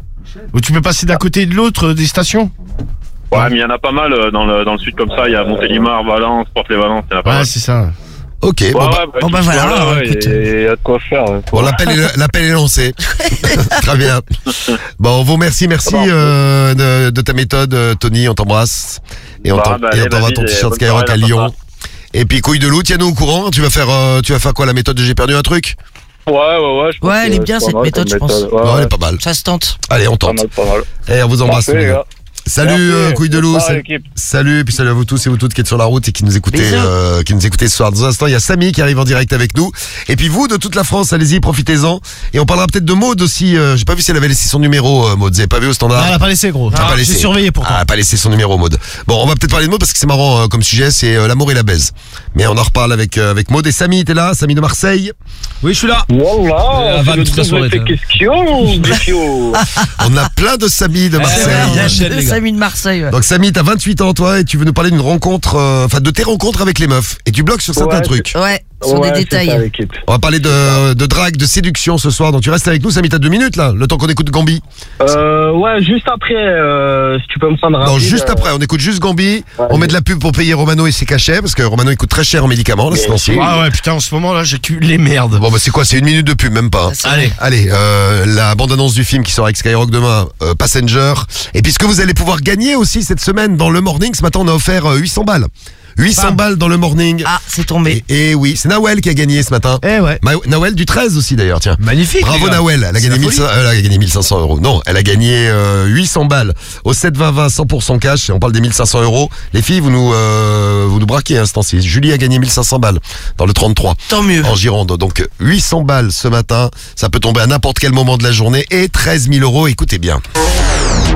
Où tu peux passer d'un côté et de l'autre euh, des stations? Ouais, mais il y en a pas mal euh, dans le, dans le sud comme ça. Il y a Montélimar, Valence, Porte-les-Valence, il y en a pas Ouais, mal. c'est ça. Ok, Ouais, bon, bah, ouais, bah, bon, bah, tout voilà, ça, là, ouais, écoute. Il y a de quoi faire. ouais. bon, l'appel est, l'appel est lancé. Très bien. Bon, on vous remercie, merci euh, de, de ta méthode, euh, Tony, on t'embrasse. Et on Bah, t'en- bah, et on allez, t'envoie vas-y, ton et t-shirt bonne Skyrock soirée, à là, Lyon. Et puis, couille de loup, tiens-nous au courant. Tu vas faire, euh, tu vas faire quoi, la méthode de j'ai perdu un truc? Ouais, ouais, ouais. je pense Ouais, elle est que bien, c'est cette pas mal méthode, comme je pense. méthode. Ouais, Bon, elle ouais, est pas mal. Ça se tente. Allez, on pas tente. mal, pas mal. Et on vous embrasse. Parfait, tous les les deux. gars. Salut, Merci. euh, couille de loup. Bonne soirée, Salut. l'équipe. Salut, et puis salut à vous tous et vous toutes qui êtes sur la route et qui nous écoutez, Bisous. euh, qui nous écoutez ce soir. Dans un instant, il y a Samy qui arrive en direct avec nous. Et puis vous, de toute la France, allez-y, profitez-en. Et on parlera peut-être de Maud aussi. Euh, j'ai pas vu si elle avait laissé son numéro, euh, Maud. Vous avez pas vu au standard? Ah, elle a pas laissé, gros. Elle a pas J'ai laissé. surveillé pourtant. Ah, elle a pas laissé son numéro, Maud. Bon, on va peut-être parler de Maud parce que c'est marrant euh, comme sujet, c'est euh, l'amour et la baise. Mais on en reparle avec, euh, avec Maud. Et Samy, t'es là? Samy de Marseille. Oui, je suis là. Voilà, Euh, c'est Van, le toute la tour de soirée, tes t'as- questions, Défio. On a plein de Samy de Marseille. ouais, bien chaîne, les gars. Samy de Marseille. ouais. Donc Samy, t'as vingt-huit ans toi et tu veux nous parler d'une rencontre, euh, enfin de tes rencontres avec les meufs. Et tu bloques sur certains Ouais, trucs. Ouais, sur Ouais, des c'est ça, détails. l'équipe. On va parler de, de drague, de séduction ce soir. Donc tu restes avec nous, Samy, t'as deux minutes là, le temps qu'on écoute Gambi. Euh, ouais, juste après, euh, si tu peux me prendre rapide. Non, juste euh, après, on écoute juste Gambi. Ouais, On met oui. de la pub pour payer Romano et ses cachets parce que Romano il coûte très cher en médicaments là, c'est Bien ci. sûr. Ah ouais, putain, en ce moment là, j'accumule les merdes. Bon bah c'est quoi, c'est une minute de pub, même pas. C'est Allez, allez, euh, la bande-annonce du film qui sort avec Skyrock demain, euh, Passenger. Et puis ce que vous allez pouvoir gagner aussi cette semaine dans le morning, ce matin on a offert euh, huit cents balles. huit cents Bam. balles dans le morning. Ah, c'est tombé. Et, et oui, c'est Nawel qui a gagné ce matin. Eh ouais. Ma- Nawel du treize aussi d'ailleurs, tiens. Magnifique. Bravo les gars. Nawel, elle a, C'est gagné la mille cinq cents, elle a gagné mille cinq cents euros. Non, elle a gagné euh, huit cents balles au sept vingt vingt, cent pour cent cash. Et on parle des mille cinq cents euros. Les filles, vous nous, euh, vous nous braquez à ce temps-ci. Julie a gagné mille cinq cents balles dans le trente-trois Tant mieux. en Gironde. Donc huit cents balles ce matin. Ça peut tomber à n'importe quel moment de la journée. Et treize mille euros, écoutez bien.